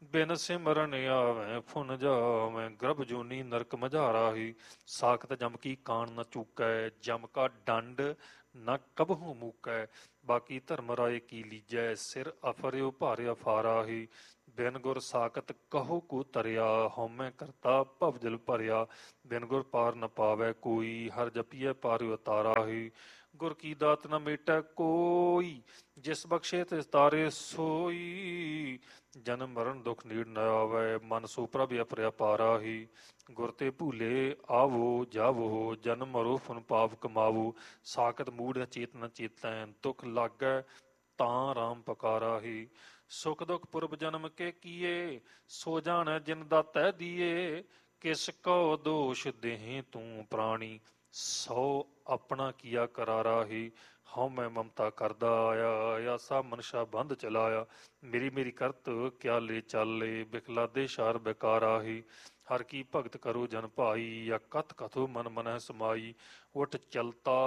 ਬਿਨ ਸਿਮਰਨ ਆਵੈ ਫੁਨ ਜਾਵੈ ਗਰਭ ਜੋਨੀ ਨਰਕ ਮਝਾਰਾਹੀ। ਸਾਖਤ ਜਮ ਕੀ ਕਾਣ ਨ ਚੂਕੈ ਜਮ ਕਾ ਡੰਡ ਨ ਕਬਹੂ ਮੂਕੈ। ਬਾਕੀ ਧਰਮ ਰਾਏ ਕੀ ਲੀਜੈ ਸਿਰ ਅਫਰਿਓ ਭਾਰਿਆ ਫਾਰਾਹੀ। ਬਿਨ ਗੁਰ ਸਾਖਤ ਕਹੋ ਕੋ ਤਰਿਆ ਹਉਮੈ ਕਰਤਾ ਭਵ ਜਲ ਭਰਿਆ। ਬਿਨ ਗੁਰ ਪਾਰ ਨ ਪਾਵੈ ਕੋਈ ਹਰ ਜਪੀਐ ਪਾਰ ਉਤਾਰਾਹੀ। ਗੁਰ ਕੀ ਦਾਤ ਨ ਮੇਟੈ ਕੋਈ ਜਿਸ ਬਖਸ਼ੇ ਤਿਸ ਤਾਰੇ ਸੋਈ। ਜਨਮ ਮਰਨ ਦੁਖ ਨੀੜ ਨ ਆਵੈ ਮਨ ਸੋ ਪ੍ਰਭ ਅਪਰਿਆ ਪਾਰਾਹੀ। ਗੁਰ ਤੇ ਭੂਲੇ ਆਵੋ ਜਾਵੋ ਜਨਮ ਮਰੋ ਫੁਨ ਪਾਪ ਕਮਾਵੋ। ਸਾਖਤ ਮੂੜ ਚੇਤ ਨ ਚੇਤੈ ਦੁਖ ਲਾਗੈ ਤਾਂ ਰਾਮ ਪਕਾਰਾਹੀ। ਸੁਖ ਦੁਖ ਪੁਰਬ ਜਨਮ ਕੇ ਕੀਏ ਸੋ ਜਾਣੈ ਜਿਨ ਦਾਤੈ ਦੀਏ। ਕਿਸ ਕਉ ਦੋਸ਼ ਦੇਹੀਂ ਤੂੰ ਪ੍ਰਾਣੀ ਸੋ ਆਪਣਾ ਕੀਆ ਕਰਾਰਾਹੀ। ਹਉ ਮੈਂ ਮਮਤਾ ਕਰਦਾ ਆਇਆ ਆਸਾ ਮਨਸ਼ਾ ਬੰਧ ਚਲਾਇਆ। ਮੇਰੀ ਮੇਰੀ ਕਰਤ ਕਿਆ ਲੈ ਚਾਲੇ ਬਿਖਲਾਦੇ ਸ਼ਾਰ ਬੇਕਾਰਾਹੀ। ਹਰ ਕੀ ਭਗਤ ਕਰੋ ਜਨ ਭਾਈ ਜਾਂ ਕਥ ਕਥੋ ਮਨ ਮਨਹਿ ਸਮਾਈ। ਉਠ ਚਲਤਾ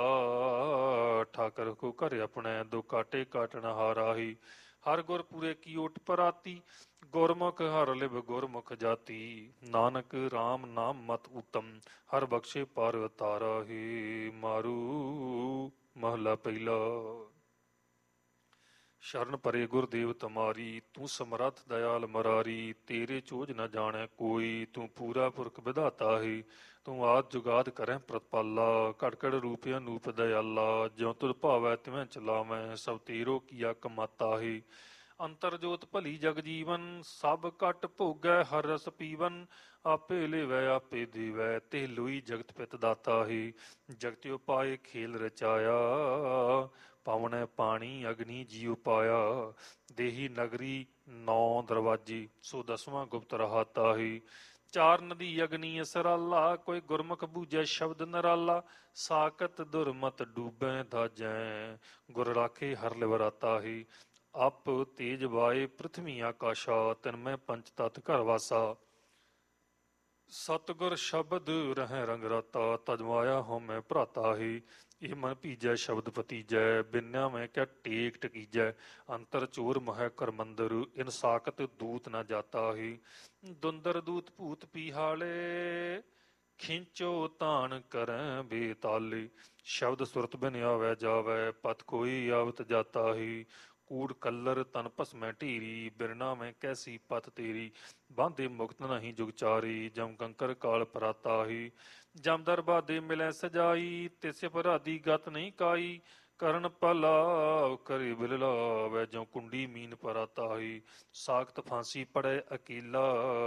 ਠਾਕਰ ਕੋ ਘਰ ਆਪਣੇ ਦੋ ਕਾਟੇ ਕਾਟਣ ਹਾਰਾਹੀ। ਹਰ ਗੁਰ ਪੂਰੇ ਕੀ ਓਟ ਪਰਾਤੀ ਗੁਰਮੁਖ ਹਰ ਲਿਵ ਗੁਰਮੁਖ ਜਾਤੀ। ਨਾਨਕ RAM ਨਾਮ ਮਤ ਉਤਮ ਹਰ ਬਖਸ਼ੇ ਪਾਰ ਉਤਾਰਾਹੀ। ਮਾਰੂ ਮਹਲਾ ਪਹਿਲਾ। ਸ਼ਰਨ ਪਰੇ ਗੁਰਦੇਵ ਤੁਮਾਰੀ ਤੂੰ ਸਮਰੱਥ ਦਇਆਲ ਮਰਾਰੀ। ਤੇਰੇ ਚੋਜ ਨ ਜਾਣੈ ਕੋਈ ਤੂੰ ਪੂਰਾ ਪੁਰਖ ਵਿਧਾਤਾ ਹੈ। ਤੂੰ ਆਦਿ ਜੁਗਾਦ ਕਰਹਿ ਪ੍ਰਤਪਾਲਾ ਘੜ ਘੜ ਰੂਪ ਅਨੂਪ ਦਇਆਲਾ। ਜਿਉ ਤੁਧ ਭਾਵੈ ਤਿਵੈ ਚਲਾਵੈ ਸਭ ਤੇਰੋ ਕੀਆ ਕਮਾਤਾ ਹੈ। ਅੰਤਰ ਜੋਤ ਭਲੀ ਜਗ ਜੀਵਨ ਸਭ ਘਟ ਭੋਗੈ ਹਰ ਰਸ ਪੀਵਨ। ਆਪੇ ਲੇਵੈ ਆਪੇ ਦੇਵੈ ਤੇ ਲੋਈ ਜਗਤ ਪਿਤ ਦਾਤਾ ਹੈ। ਜਗਤਿ ਉਪਾਏ ਖੇਲ ਰਚਾਇਆ ਪਾਵਣੈ ਪਾਣੀ ਅਗਨੀ ਜੀ ਉਪਾਇਆ। ਦੇਹੀ ਨਗਰੀ ਨੌ ਦਰਵਾਜੀ ਸੋ ਦਸਵਾਂ ਗੁਪਤ ਰਹਾਤਾ ਹੈ। ਚਾਰ ਨਦੀ ਅਗਨੀ ਅਸਰਾਲਾ ਕੋਈ ਗੁਰਮੁਖ ਬੂਝੈ ਸ਼ਬਦ ਨਰਾਲਾ। ਸਾਕਤ ਦੁਰਮਤ ਡੂਬੈ ਦਾਜੈ ਗੁਰ ਰਾਖੇ ਹਰ ਲਿਵਰਾਤਾ ਹੈ। ਅਪ ਤੇਜ ਵਾਏ ਪ੍ਰਿਥਵੀ ਆਕਾਸ਼ਾ ਤਿਨ ਮੈਂ ਪੰਚ ਤਤ ਘਰ ਵਾਸਾ। ਸਤਿਗੁਰ ਸ਼ਬਦ ਰਹਿ ਰੰਗ ਰਾਤਾ ਤਜ ਮਾਇਆ ਹਉ ਮੈਂ ਭਰਾਤਾ ਹੈ। ਇਹ ਮਨ ਭੀਜੈ ਸ਼ਬਦ ਪਤੀਜੈ ਬਿਨਿਆ ਮੈਂ ਕਿਆ ਟੇਕ ਟਕੀਜੈ। ਅੰਤਰ ਚੋਰ ਮਹਿ ਕਰ ਮੰਦਰ ਇਨ ਸਾਕਤ ਦੂਤ ਨ ਜਾਤਾ ਹੈ। ਦੁੰਦਰ ਦੂਤ ਭੂਤ ਪੀਹਾਲੇ ਖਿੰਚੋ ਤਾਣ ਕਰੈ ਬੇਤਾਲੇ। ਸ਼ਬਦ ਸੁਰਤ ਬਿਨ ਆਵੈ ਜਾਵੈ ਪਤ ਕੋਈ ਆਵਤ ਜਾਤਾ ਹੈ। ਕੂੜ ਕੱਲਰ ਤਨ ਭਸਮੈ ਢੇਰੀ ਬਿਰਨਾ ਮੈਂ ਕੈਸੀ ਪਤ ਤੇਰੀ। ਬਾਂਧੇ ਮੁਕਤ ਨਹੀਂ ਜੁਗਚਾਰੀ ਜਮ ਕੰਕਰ ਕਾਲ ਪਰਾਤਾ ਹੈ। ਜਮ ਦਰਬਾਦੇ ਮਿਲੈ ਸਜਾਈ ਤਿਸ ਅਪਰਾਧੀ ਗਤ ਨਹੀਂ ਕਾਈ। ਕਰਨ ਪਲਾਵ ਕਰੇ ਬਿਲ ਲਾਵੈ ਜਉ ਕੁੰਡੀ ਮੀਨ ਪਰਾਤਾ ਹੈ। ਸਾਖਤ ਫਾਂਸੀ ਪੜੈ ਅਕੇਲਾ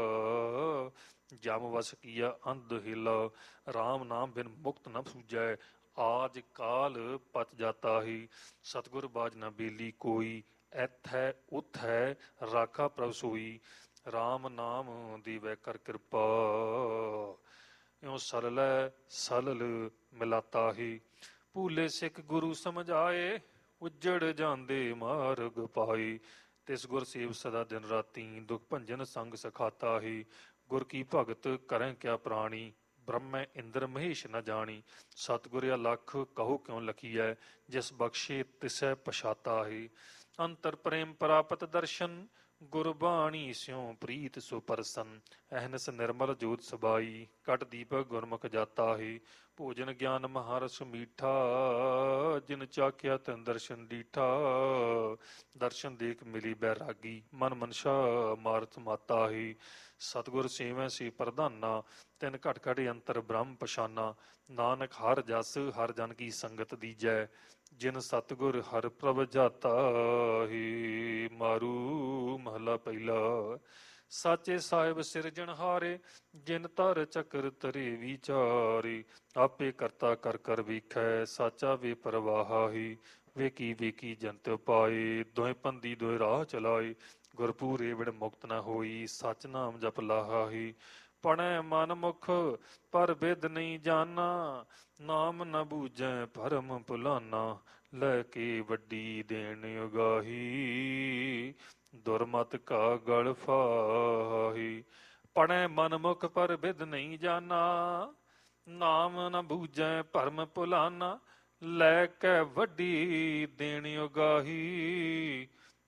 ਜਮ ਵਸ ਕੀਆ ਅੰਧ ਹਿਲਾ। RAM ਨਾਮ ਬਿਨ ਮੁਕਤ ਨ ਸੂਝੈ ਆਜ ਕਾਲ ਪਤ ਜਾਤਾ ਹੈ। ਸਤਿਗੁਰ ਬਾਜ ਨ ਬੇਲੀ ਕੋਈ ਐਥੈ ਉਥੈ ਰਾਖਾ ਪ੍ਰਭ ਸੋਈ। RAM ਨਾਮ ਦੇਵੈ ਕਰ ਕਿਰਪਾ ਇਉ ਸਰਲੈ ਸਲਲ ਮਿਲਾਤਾ ਹੈ। ਭੂਲੇ ਸਿੱਖ ਗੁਰੂ ਸਮਝਾਏ ਉੱਜੜ ਜਾਂਦੇ ਮਾਰਗ ਪਾਏ। ਤਿਸ ਗੁਰ ਸੇਵ ਸਦਾ ਦਿਨ ਰਾਤੀ ਦੁਖ ਭੰਜਨ ਸੰਗ ਸਖਾਤਾ ਹੈ। ਗੁਰ ਕੀ ਭਗਤ ਕਰੈ ਕਿਆ ਪ੍ਰਾਣੀ ਬ੍ਰਹਮੈ ਇੰਦਰ ਮਹੇਸ਼ ਨ ਜਾਣੀ। ਸਤਿਗੁਰ ਅਲਖ ਕਹੋ ਕਿਉ ਲਖੀਐ ਜਿਸ ਬਖਸ਼ੇ ਤਿਸੈ ਪਛਾਤਾ ਹੈ। ਅੰਤਰ ਪ੍ਰੇਮ ਪ੍ਰਾਪਤ ਦਰਸ਼ਨ ਗੁਰਬਾਣੀ ਸਿਉ ਪ੍ਰੀਤ ਸੋ ਪਰਸਨ। ਅਹਨਸ ਨਿਰਮਲ ਜੋਤ ਸਬਾਈ ਕਟ ਦੀਪਕ ਗੁਰਮੁਖ ਜਾਤਾ ਹੈ। ਭੋਜਨ ਗਿਆਨ ਮਹਾਰਸ ਮੀਠਾ ਜਿਨ ਚਾਖਿਆ ਤੈਨ ਦਰਸ਼ਨ ਡੀਠਾ। ਦਰਸ਼ਨ ਦੇਖ ਮਿਲੀ ਬੈਰਾਗੀ ਮਨ ਮਨਸ਼ਾ ਮਾਰਤ ਮਾਤਾ ਹੈ। ਸਤਿਗੁਰ ਸੇਵੈ ਸੇ ਪ੍ਰਧਾਨਾ ਤਿਨ ਘਟ ਘਟ ਅੰਤਰ ਬ੍ਰਹਮ ਪਛਾਨਾ। ਨਾਨਕ ਹਰ ਜਸ ਹਰ ਜਨ ਕੀ ਸੰਗਤ ਦੀਜੈ ਜਿਨ ਸਤਿਗੁਰ ਹਰ ਪ੍ਰਭ ਜਾਤਾ ਹੈ। ਮਾਰੂ ਮਹਲਾ ਪਹਿਲਾ। ਸਾਚੇ ਸਾਹਿਬ ਸਿਰਜਣਹਾਰੇ ਜਿਨ ਧਰ ਚੱਕਰ ਤਰੇ ਵਿਚਾਰੇ। ਆਪੇ ਕਰਤਾ ਕਰ ਕਰ ਵੇਖੈ ਸਾਚਾ ਵੇ ਪਰਵਾਹਾ ਹੈ। ਵੇਖੀ ਵੇਖੀ ਜੰਤ ਪਾਏ ਦੋਹੇ ਪੰਦੀ ਦੋਹੇ ਰਾਹ ਚਲਾਏ। ਗੁਰਪੂਰੇ ਵਿੜ ਮੁਕਤ ਨ ਹੋਈ ਸਚ ਨਾਮ ਜਪ ਲਾਹਾ ਹੈ। ਪੜੈ ਮਨ ਮੁਖ ਪਰ ਬਿਦ ਨਹੀਂ ਜਾਨਾ ਨਾਮ ਨ ਬੂਝੈ ਭਰਮ ਭੁਲਾਨਾ। ਲੈ ਕੇ ਵੱਡੀ ਦੇਣ ਉਗਾਹੀ ਦੁਰਮਤ ਕਾ ਗਲ ਫਾਹੀ। ਪੜੈ ਮਨ ਮੁਖ ਪਰ ਬਿਦ ਨਹੀਂ ਜਾਨਾ ਨਾਮ ਨ ਬੂਝੈ ਭਰਮ ਭੁਲਾਨਾ। ਲੈ ਕੇ ਵੱਡੀ ਦੇਣ ਉਗਾਹੀ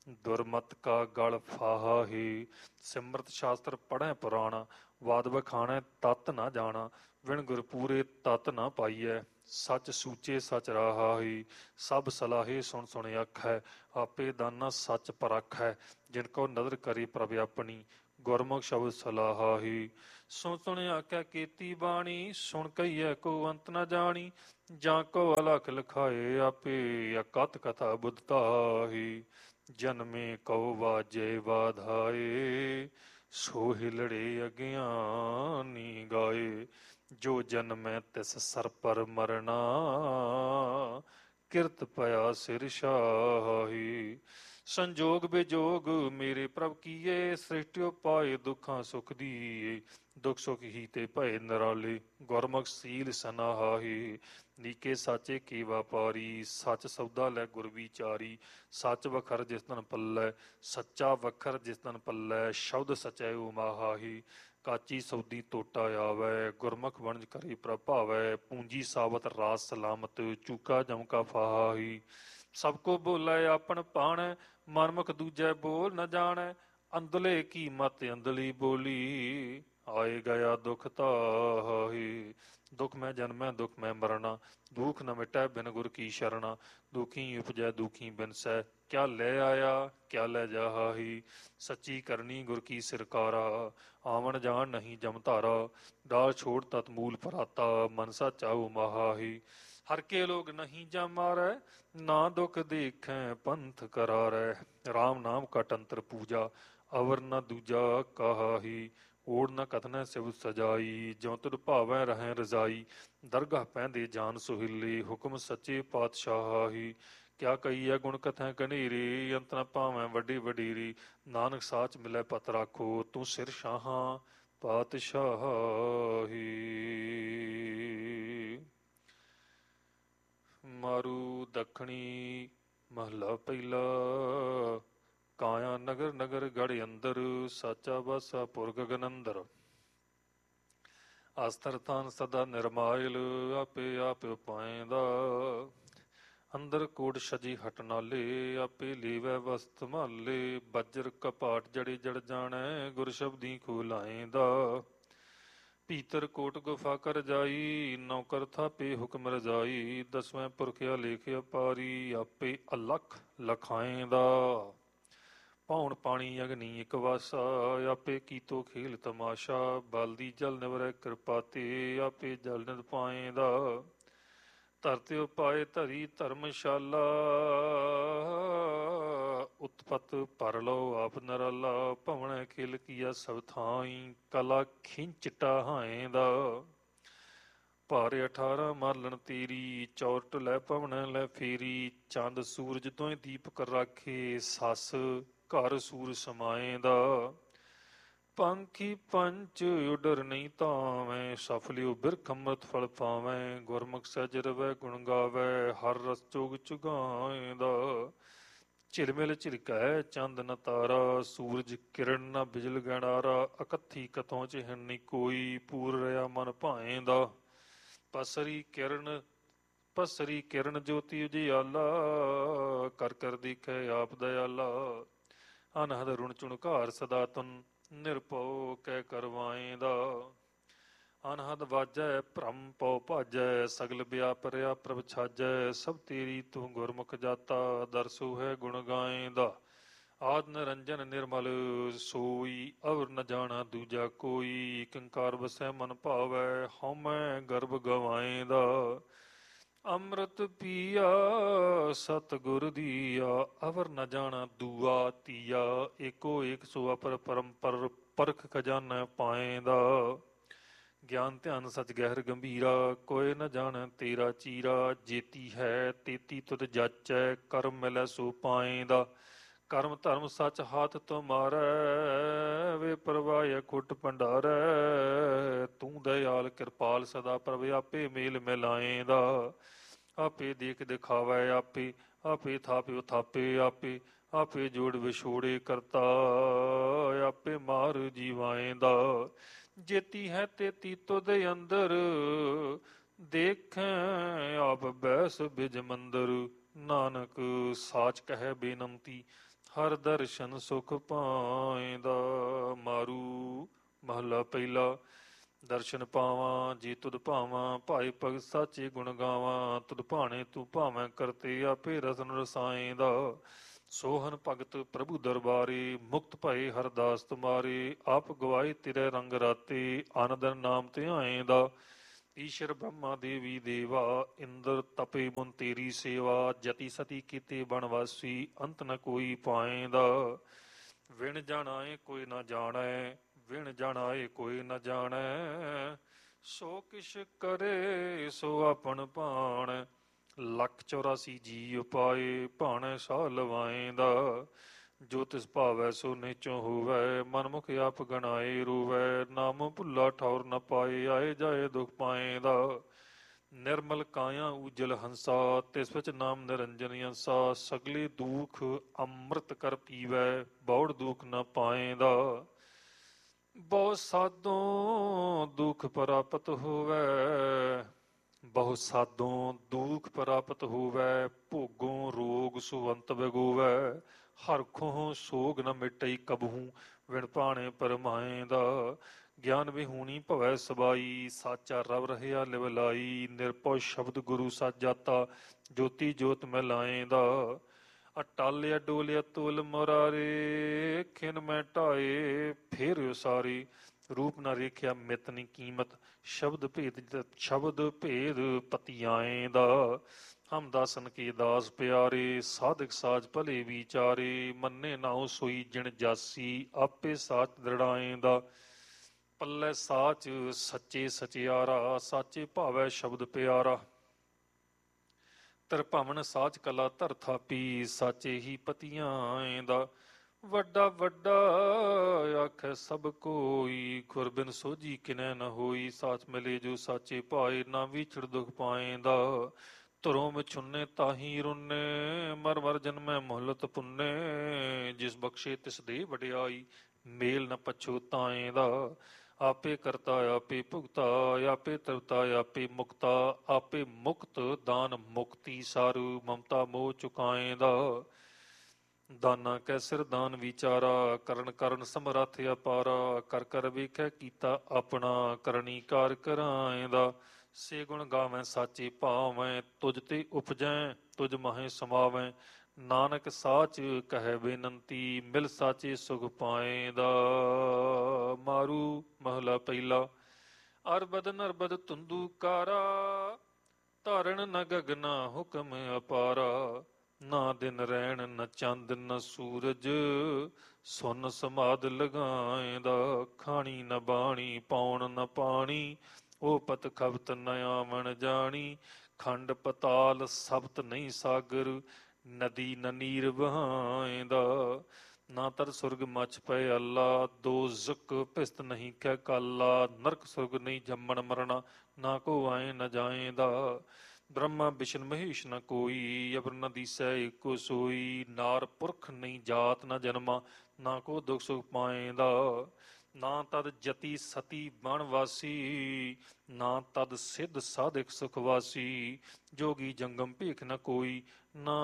ਦੁਰਮਤ ਕਾ ਗਲ ਫਾਹਾ ਹੀ। ਸਿਮਰਤ ਸ਼ਾਸਤਰ ਪੜ੍ਹੈ ਪੁਰਾਣਾ, ਵਾਦ ਬਖਾਣੈ ਤਤ ਨਾ ਜਾਣਾ। ਵਿਣ ਗੁਰਪੂਰੇ ਤਤ ਨਾ ਪਾਈਐ, ਸੱਚ ਸੂਚੇ ਸਚ ਰਾਹਾ ਹੀ। ਸਭ ਸਲਾਹੇ ਸੁਣ ਸੁਣ ਆਖੈ, ਆਪੇ ਦਾਨਾ ਸੱਚ ਪਰਖੈ। ਜਿਨ ਕੋ ਨਦਰ ਕਰੇ ਪ੍ਰਭ ਆਪਣੀ, ਗੁਰਮੁਖ ਸ਼ਬਦ ਸਲਾਹਾ ਹੀ। ਸੁਣ ਸੁਣ ਆਖੈ ਕੀਤੀ ਬਾਣੀ, ਸੁਣ ਕਹੀਐ ਕੋ ਅੰਤ ਨਾ ਜਾਣੀ। ਜਾਂ ਕੋ ਅਲਖ ਲਿਖਾਏ ਆਪੇ, ਅਕਥ ਕਥਾ ਬੁੱਧ ਤਾਹੀ। ਜਨਮੇ ਕਉ ਵਾਜੇ ਵਾਧਾਏ, ਸੋ ਹਿਲੜੇ ਅਗਿਆਨੀ ਗਾਏ। ਜੋ ਜਨਮੈ ਤਿਸ ਸਰ ਪਰ ਮਰਨਾ, ਕਿਰਤ ਭਇਆ ਸਿਰ ਸ਼ਾਹੀ। ਸੰਜੋਗ ਬਿਜੋਗ ਮੇਰੇ ਪ੍ਰਭ ਕੀਏ, ਸ੍ਰਿਸ਼ਟਿਓ ਪਾਏ ਦੁੱਖਾਂ ਸੁਖ ਦੀਏ। ਦੁਖ ਸੁਖ ਹੀ ਤੇ ਭਏ ਨਿਰਾਲੇ, ਗੁਰਮੁਖ ਸੀਲ ਸਨਾਹਾਹੀ। ਨੀਕੇ ਸਾਚੇ ਕੀ ਵਾਪਾਰੀ, ਸੱਚ ਸੌਦਾ ਲੈ ਗੁਰ ਵਿਚਾਰੀ। ਸੱਚ ਵਖਰ ਜਿਸ ਤਨ ਪੱਲੇ, ਸੱਚਾ ਵਖਰ ਜਿਸ ਤਨ ਪੱਲੇ। ਸ਼ਬਦ ਸਚੈ ਉਮਾਹਾਹੀ, ਕਾਚੀ ਸੌਦੀ ਟੋਟਾ ਆਵੈ। ਗੁਰਮੁਖ ਵਣਜ ਕਰੇ ਪ੍ਰਭ ਭਾਵੈ, ਪੂੰਜੀ ਸਾਬਤ ਰਾਸ ਸਲਾਮਤ। ਚੂਕਾ ਜਮਕਾ ਫਾਹਾਹੀ। ਸਭ ਕੋ ਬੋਲੇ ਆਪਨ ਭਾਣੈ, ਮਨਮੁਖ ਦੂਜੈ ਬੋਲ ਨ ਜਾਣੈ। ਅੰਧਲੇ ਕੀ ਮਤ ਅੰਧਲੀ ਬੋਲੀ, ਆਏ ਗਿਆ ਦੁਖ ਤਾਹੀ। ਦੁਖ ਮੈਂ ਜਨਮੈ ਦੁਖ ਮੈਂ ਮਰਨਾ, ਦੁਖ ਨ ਮਿਟੈ ਬਿਨ ਗੁਰ ਕੀ ਸ਼ਰਣਾ। ਦੁਖੀ ਉਪਜੈ ਦੁਖੀ ਬਿਨਸੈ, ਕਿਆ ਲੈ ਆਇਆ ਕਿਆ ਲੈ ਜਾਹਾਹੀ। ਸੱਚੀ ਕਰਨੀ ਗੁਰ ਕੀ ਸਿਰਕਾਰਾ, ਆਵਣ ਜਾਣ ਨਹੀਂ ਜਮ ਧਾਰਾ। ਡਾਲ ਛੋੜ ਤਤ ਮੂਲ ਪਰਾਤਾ, ਮਨ ਸਾਚਾ ਉਮਾਹਾਹੀ। ਹਰ ਕੇ ਲੋਗ ਨਹੀਂ ਜਮ ਮਾਰੈ, ਨਾ ਦੁਖ ਦੇਖੈ ਪੰਥ ਕਰਾਰੈ। ਰਾਮ ਨਾਮ ਕਟ ਅੰਤਰ ਪੂਜਾ, ਅਵਰ ਨ ਦੂਜਾ ਕਹਾਹੀ। ਓੜ ਨ ਕਥਨੈ ਸਿਵ ਸਜਾਈ, ਜਿਉ ਤੁਧ ਭਾਵੈ ਰਹੈ ਰਜ਼ਾਈ। ਦਰਗਾਹ ਪੈਂਦੇ ਜਾਨ ਸੁਹਿਲੇ, ਹੁਕਮ ਸੱਚੇ ਪਾਤਸ਼ਾਹੀ। ਕਿਆ ਕਹੀਐ ਗੁਣ ਕਥੈ ਘਨੇਰੇ, ਅੰਤ ਨ ਭਾਵੈ ਵੱਡੇ ਵਡੇਰੇ। ਨਾਨਕ ਸਾਚ ਮਿਲੈ ਪਤ ਰਾਖੋ, ਤੂੰ ਸਿਰ ਸ਼ਾਹਾਂ ਪਾਤਸ਼ਾਹੀ। ਮਾਰੂ ਦੱਖਣੀ ਮਹਲਾ ਪਹਿਲਾ। ਕਾਇਆ ਨਗਰ ਨਗਰ ਗੜ ਅੰਦਰ, ਸਾਚਾ ਬਾਸਾ ਪੁਰ ਗਗਨ ਅੰਦਰ। ਅਸਤਰ ਤਾਨ ਸਦਾ ਨਿਰਮਾਇਲ, ਆਪੇ ਆਪ ਪਾਏਂਦਾ। ਅੰਦਰ ਕੋਟ ਛਜੀ ਹਟ ਨਾਲੇ, ਆਪੇ ਲੀਵੈ ਵਸਤ ਮਾਲੇ। ਬੱਜਰ ਕਪਾਟ ਜੜੇ ਜੜ ਜਾਣੈ, ਗੁਰ ਸ਼ਬਦੀ ਕੋ ਲਾਏਂਦਾ। ਭੀਤਰ ਕੋਟ ਗੁਫਾ ਕਰ ਜਾਈ, ਨੌਕਰ ਥਾਪੇ ਹੁਕਮ ਰਜਾਈ। ਦਸਵੇਂ ਪੁਰਖਿਆ ਲੇਖਿਆ ਪਾਰੀ, ਆਪੇ ਅਲਖ ਲਖਾਏਂਦਾ। ਪੌਣ ਪਾਣੀ ਅਗਨੀ ਇਕ ਵਾਸਾ, ਆਪੇ ਕੀਤੋ ਖੇਲ ਤਮਾਸ਼ਾ। ਬਲਦੀ ਜਲ ਨਿਵਰੈ ਕਿਰਪਾ ਤੇ, ਆਪੇ ਜਲ ਨਿਧ ਪਾਏਂਦਾ। ਧਰਤਿ ਉਪਾਏ ਧਰੀ ਧਰਮਸ਼ਾਲਾ, ਉਤਪਤ ਭਰ ਲਓ ਆਪ ਨਰਾਲਾ। ਭਵਨੈ ਖੇਲ ਕੀਆ ਸਭ ਥਾਈ, ਕਲਾ ਖਿੰਚ ਟਾਹਾਏਂਦਾ। ਭਾਰੇ 18 ਮਾਲਣ ਤੇਰੀ, ਚੌਰਟ ਲੈ ਭਵਨੈ ਲੈ ਫੇਰੀ। ਚੰਦ ਸੂਰਜ ਦੋਇ ਦੀਪਕ ਰਾਖੇ, ਸੱਸ ਘਰ ਸੂਰ ਸਮਾਏਂਦਾ। ਪੰਖੀ ਪੰਚ ਉਡਰ ਨਹੀਂ ਤਾਵੈ, ਸਫਲਿਓ ਬਿਰਖ ਅੰਮ੍ਰਿਤ ਫਲ ਪਾਵੈ। ਗੁਰਮੁਖ ਸਹਿਜ ਰਵੈ ਗੁਣ ਗਾਵੈ, ਹਰ ਰਸ ਚੋਗ ਚੁਗਾਏਂਦਾ। ਝਿਲਮਿਲ ਝਿਲਕੈ ਚੰਦ ਨ ਤਾਰਾ, ਸੂਰਜ ਕਿਰਨ ਨ ਬਿਜਲ ਗੈਣਾਰਾ। ਅਕਥੀ ਕਥੋਂ ਚਿਹਨ ਨਹੀਂ ਕੋਈ, ਪੂਰ ਰਿਆ ਮਨ ਭਾਏਂਦਾ। ਪਸਰੀ ਕਿਰਨ ਜੋਤੀ ਉਜਿਆਲਾ, ਕਰ ਕਰ ਦੇਖੈ ਆਪ ਦਇਆਲਾ। ਅਨਹਦ ਰੁਣ ਚੁਣਕਾਰ ਸਦਾ ਤੁਨ, ਨਿਰਭਉ ਕੈ ਕਰਵਾਏਂਦਾ। ਅਨਹਦ ਵਾਜੈ ਭ੍ਰਮ ਪਉ ਭਾਜੈ, ਸਗਲ ਵਿਆਪਰਿਆ ਪ੍ਰਭ ਛਾਜੈ। ਸਭ ਤੇਰੀ ਤੂੰ ਗੁਰਮੁਖ ਜਾਤਾ, ਦਰਸੋ ਹੈ ਗੁਣ ਗਾਏਂਦਾ। ਆਦ ਨਿਰੰਜਨ ਨਿਰਮਲ ਸੋਈ, ਅਵਰ ਨ ਜਾਣਾ ਦੂਜਾ ਕੋਈ। ਕਿੰਕਾਰ ਵਸੈ ਮਨ ਭਾਵੈ, ਹਉਮੈ ਗਰਭ ਗਵਾਏਂਦਾ। ਅੰਮ੍ਰਿਤ ਪੀਆ ਸਤਿਗੁਰ ਦੀਆ, ਅਵਰ ਨ ਜਾਣਾ ਦੂਆ ਤੀਆ। ਏਕੋ ਏਕ ਸੋ ਅਪਰ ਪਰਮ ਪਰਖ ਖਜ਼ਾਨਾ ਪਾਏਂਦਾ। ਗਿਆਨ ਧਿਆਨ ਸਚ ਗਹਿਰ ਗੰਭੀਰਾ, ਕੋਇ ਨ ਜਾਣੈ ਤੇਰਾ ਚੀਰਾ। ਜੇਤੀ ਹੈ ਤੇਤੀ ਤੁਧ ਜਾਚੈ, ਕਰਮ ਮਿਲੈ ਸੋ ਪਾਏਂਦਾ। ਕਰਮ ਧਰਮ ਸੱਚ ਹਾਥ ਤੁਮਾਰੈ, ਵੇ ਪ੍ਰਵਾਹਿ ਖੁੱਟ ਭੰਡਾਰੈ। ਤੂੰ ਦਇਆਲ ਕਿਰਪਾਲ ਸਦਾ ਪ੍ਰਭ, ਆਪੇ ਮੇਲ ਮਿਲਾਏਂਦਾ। ਆਪੇ ਦੇਖ ਦਿਖਾਵੈ ਆਪੇ, ਆਪੇ ਥਾਪਿ ਉਥਾਪੇ ਆਪੇ। ਆਪੇ ਜੋੜ ਵਿਛੋੜੇ ਕਰਤਾ, ਆਪੇ ਮਾਰ ਜੀਵਾਏਂਦਾ। ਜੇਤੀ ਹੈ ਤੇਤੀ ਤੁਧ ਅੰਦਰ, ਦੇਖੈ ਆਪ ਬੈਸ ਬਿਜ ਮੰਦਰ। ਨਾਨਕ ਸਾਚ ਕਹਿ ਬੇਨੰਤੀ, ਹਰ ਦਰਸ਼ਨ ਸੁਖ ਪਾਇਂਦਾ। ਮਾਰੂ ਮਹਲਾ ਪਹਿਲਾ। ਦਰਸ਼ਨ ਪਾਵਾਂ ਜੀ ਤੁਧ ਭਾਵਾਂ, ਭਾਈ ਭਗਤ ਸਾਚੇ ਗੁਣ ਗਾਵਾਂ। ਤੁਧ ਭਾਣੇ ਤੂੰ ਭਾਵੇਂ ਕਰਤੇ, ਆਪੇ ਰਤਨ ਰਸਾਏਂਦਾ। ਸੋਹਨ ਭਗਤ ਪ੍ਰਭੂ ਦਰਬਾਰੇ, ਮੁਕਤ ਭਏ ਹਰਦਾਸ ਤੁਮਾਰੇ। ਆਪ ਗਵਾਏ ਤੇਰੇ ਰੰਗ ਰਾਤੇ, ਆਨੰਦਨ ਨਾਮ ਧਿਆਏਂਦਾ। ਈਸ਼ਰ ਬ੍ਰਹਮਾ ਦੇਵੀ ਦੇਵਾ, ਇੰਦਰ ਤਪੇ ਮੁਨ ਤੇਰੀ ਸੇਵਾ। ਜਤੀ ਸਤੀ ਕੀਤੇ ਬਣਵਾਸੀ, ਅੰਤ ਨ ਕੋਈ ਪਾਏਂਦਾ। ਵਿਣ ਜਾਣਾਏ ਕੋਈ ਨਾ ਜਾਣੈ, ਵਿਣ ਜਾਣਾਏ ਕੋਈ ਨ ਜਾਣੈ। ਸੋ ਕਿਛ ਕਰੇ ਸੋ ਆਪਨ ਭਾਣ, ਲੱਖ 84 ਜੀ ਉਪਾਏ, ਭਾਣੈ ਸਾਹ ਲਵਾਏਂਦਾ। ਜੋ ਤਿਸ ਭਾਵੈ ਸੋ ਨਿਚੋਂ ਹੋਵੈ, ਮਨਮੁਖ ਆਪ ਗਣਾਏ ਰੋਵੈ। ਨਾਮ ਭੁੱਲਾ ਠੌਰ ਨ ਪਾਏ, ਆਏ ਜਾਏ ਦੁਖ ਪਾਏਂਦਾ। ਨਿਰਮਲ ਕਾਇਆ ਉਜਲ ਹੰਸਾ, ਤਿਸ ਵਿੱਚ ਨਾਮ ਨਿਰੰਜਨ ਅੰਸਾ। ਸਗਲੇ ਦੁਖ ਅੰਮ੍ਰਿਤ ਕਰ ਪੀਵੈ, ਬੌੜ ਦੁਖ ਨ ਪਾਏਂਦਾ। ਬਹੁ ਸਾਧੋਂ ਦੁਖ ਪ੍ਰਾਪਤ ਹੋਵੈ, ਬਹੁ ਸਾਧੋਂ ਦੁਖ ਪ੍ਰਾਪਤ ਹੋਵੈ। ਭੋਗੋਂ ਰੋਗ ਸੁਵੰਤ ਵਿਗੋਵੈ, ਹਰਖੋਂ ਸੋਗ ਨ ਮਿਟਈ ਕਬਹੂ, ਵਿਣ ਭਾਣੇ ਪਰਮਾਏਂਦਾ। ਗਿਆਨ ਵਿਹੂਣੀ ਭਵੈ ਸਬਾਈ, ਸਾਚਾ ਰਵ ਰਹਿਆ ਲਿਵ ਲਾਈ। ਨਿਰਭਉ ਸ਼ਬਦ ਗੁਰੂ ਸਚ ਜਾਤਾ, ਜੋਤੀ ਜੋਤ ਮਿਲਾਏਂਦਾ। ਅਟਾਲਿਆ ਡੋਲਿਆ ਤੋਲ ਮੁਰਾਰੇ, ਖਿਨ ਮੈਂ ਢਾਏ ਫੇਰ ਉਸਾਰੀ। ਰੂਪ ਨਾ ਰੇਖਿਆ ਮਿਤ ਨੀ ਕੀਮਤ, ਸ਼ਬਦ ਭੇਦ ਪਤਿਆਏਂ ਦਾ। ਹਮ ਦਾਸਨ ਕੇ ਦਾਸ ਪਿਆਰੇ, ਸਾਧਕ ਸਾਜ ਭਲੇ ਵਿਚਾਰੇ। ਮੰਨੇ ਨਾਉ ਸੋਈ ਜਿਣ ਜਾਸੀ, ਆਪੇ ਸਾਚ ਦ੍ਰਿੜਾਏਂ ਦਾ। ਪੱਲੇ ਸਾਚ ਸੱਚੇ ਸਚਿਆਰਾ, ਸਾਚੇ ਭਾਵੈ ਸ਼ਬਦ ਪਿਆਰਾ। ਤਰਭਵਨ ਸਾਚ ਕਲਾ ਧਰ ਥਾਪੀ, ਸਾਚੇ ਹੀ ਪਤਿਆਏਂ ਦਾ। ਵੱਡਾ ਵੱਡਾ ਆਖੈ ਸਭ ਕੋਈ, ਖੁਰ ਬਿਨ ਸੋਝੀ ਕਿਨੈ ਨ ਹੋਈ। ਸਾਚ ਮਿਲੇ ਜੋ ਸਾਚੇ ਪਾਏ, ਨਾ ਵਿਛੜ ਦੁਖ ਪਾਏਂਦਾ। ਧਰੋਂ ਵਿਛੁੰਨੇ ਤਾਹੀ ਰੁੰਨੇ, ਮਰ ਮਰ ਜਨਮੈ ਮੁਹਲਤ ਪੁੰਨੇ। ਜਿਸ ਬਖਸ਼ੇ ਤਿਸ ਦੇ ਵਡਿਆਈ, ਮੇਲ ਨ ਪਛੁਤਾਏਂਦਾ। ਆਪੇ ਕਰਤਾ ਆਪੇ ਭੁਗਤਾ, ਆਪੇ ਤ੍ਰਿਪਤਾ ਆਪੇ ਮੁਕਤਾ। ਆਪੇ ਮੁਕਤ ਦਾਨ ਮੁਕਤੀ ਸਾਰੂ, ਮਮਤਾ ਮੋਹ ਚੁਕਾਏਂਦਾ। ਦਾਨਾ ਕੈ ਸਿਰ ਦਾਨ ਵਿਚਾਰਾ, ਕਰਨ ਕਰਨ ਸਮਰੱਥ ਅਪਾਰਾ। ਕਰ ਕਰ ਵੇਖੈ ਕੀਤਾ ਆਪਣਾ, ਕਰਨੀ ਕਾਰ ਕਰਾਏਂਦਾ। ਸੇ ਗੁਣ ਗਾਵੈ ਸਾਚੇ ਭਾਵੈ, ਤੁਜ ਤੇ ਉਪਜੈ ਤੁਜ ਮਾਹੇ ਸਮਾਵੈ। ਨਾਨਕ ਸਾਚ ਕਹੈ ਬੇਨੰਤੀ, ਮਿਲ ਸਾਚੇ ਸੁਖ ਪਾਏਂਦਾ। ਮਾਰੂ ਮਹਲਾ ਪਹਿਲਾ। ਅਰਬਦ ਨਰਬਦ ਤੁੰਦੂ ਕਾਰਾ, ਧਾਰਨ ਨ ਗਗਨਾ ਹੁਕਮ ਅਪਾਰਾ। ਨਾ ਦਿਨ ਰੈਣ ਨ ਚੰਦ ਨ ਸੂਰਜ, ਸੁਨ ਸਮਾਦ ਲਗਾਏਂਦਾ। ਖਾਣੀ ਨ ਬਾਣੀ ਪਾਉਣ ਨ ਪਾਣੀ, ਉਹ ਪਤ ਖਬਤ ਨ ਆਵਣ ਜਾਣੀ। ਖੰਡ ਪਤਾਲ ਸਬਤ ਨਹੀਂ ਸਾਗਰ, ਨਦੀ ਨ ਨੀਰ ਬਹਾਏਂਦਾ। ਨਾ ਤਰ ਸੁਰਗ ਮਚ ਪਏ ਅੱਲਾ, ਦੋਜ਼ਕ ਭਿਸਤ ਨਹੀਂ ਕੈ ਕਾਲਾ। ਨਰਕ ਸੁਰਗ ਨਹੀਂ ਜੰਮਣ ਮਰਣਾ, ਨਾ ਕੋ ਆਏ ਨ ਜਾਏਂਦਾ। ਬ੍ਰਹਮਾ ਬਿਸ਼ਨ ਮਹੇਸ਼ ਨ ਕੋਈ, ਅਬਰ ਨ ਦੀਸੈ ਏਕੋ ਸੋਈ। ਨਾਰ ਪੁਰਖ ਨਹੀਂ ਜਾਤ ਨ ਜਨਮਾ, ਨਾ ਕੋ ਦੁਖ ਸੁਖ ਪਾਏਂਦਾ। ਨਾ ਤਦ ਜਤੀ ਸਤੀ ਬਣਵਾਸੀ, ਨਾ ਤਦ ਸਿੱਧ ਸਾਧਕ ਸੁਖਵਾਸੀ। ਜੋਗੀ ਜੰਗਮ ਭੇਖ ਨ ਕੋਈ, ਨਾ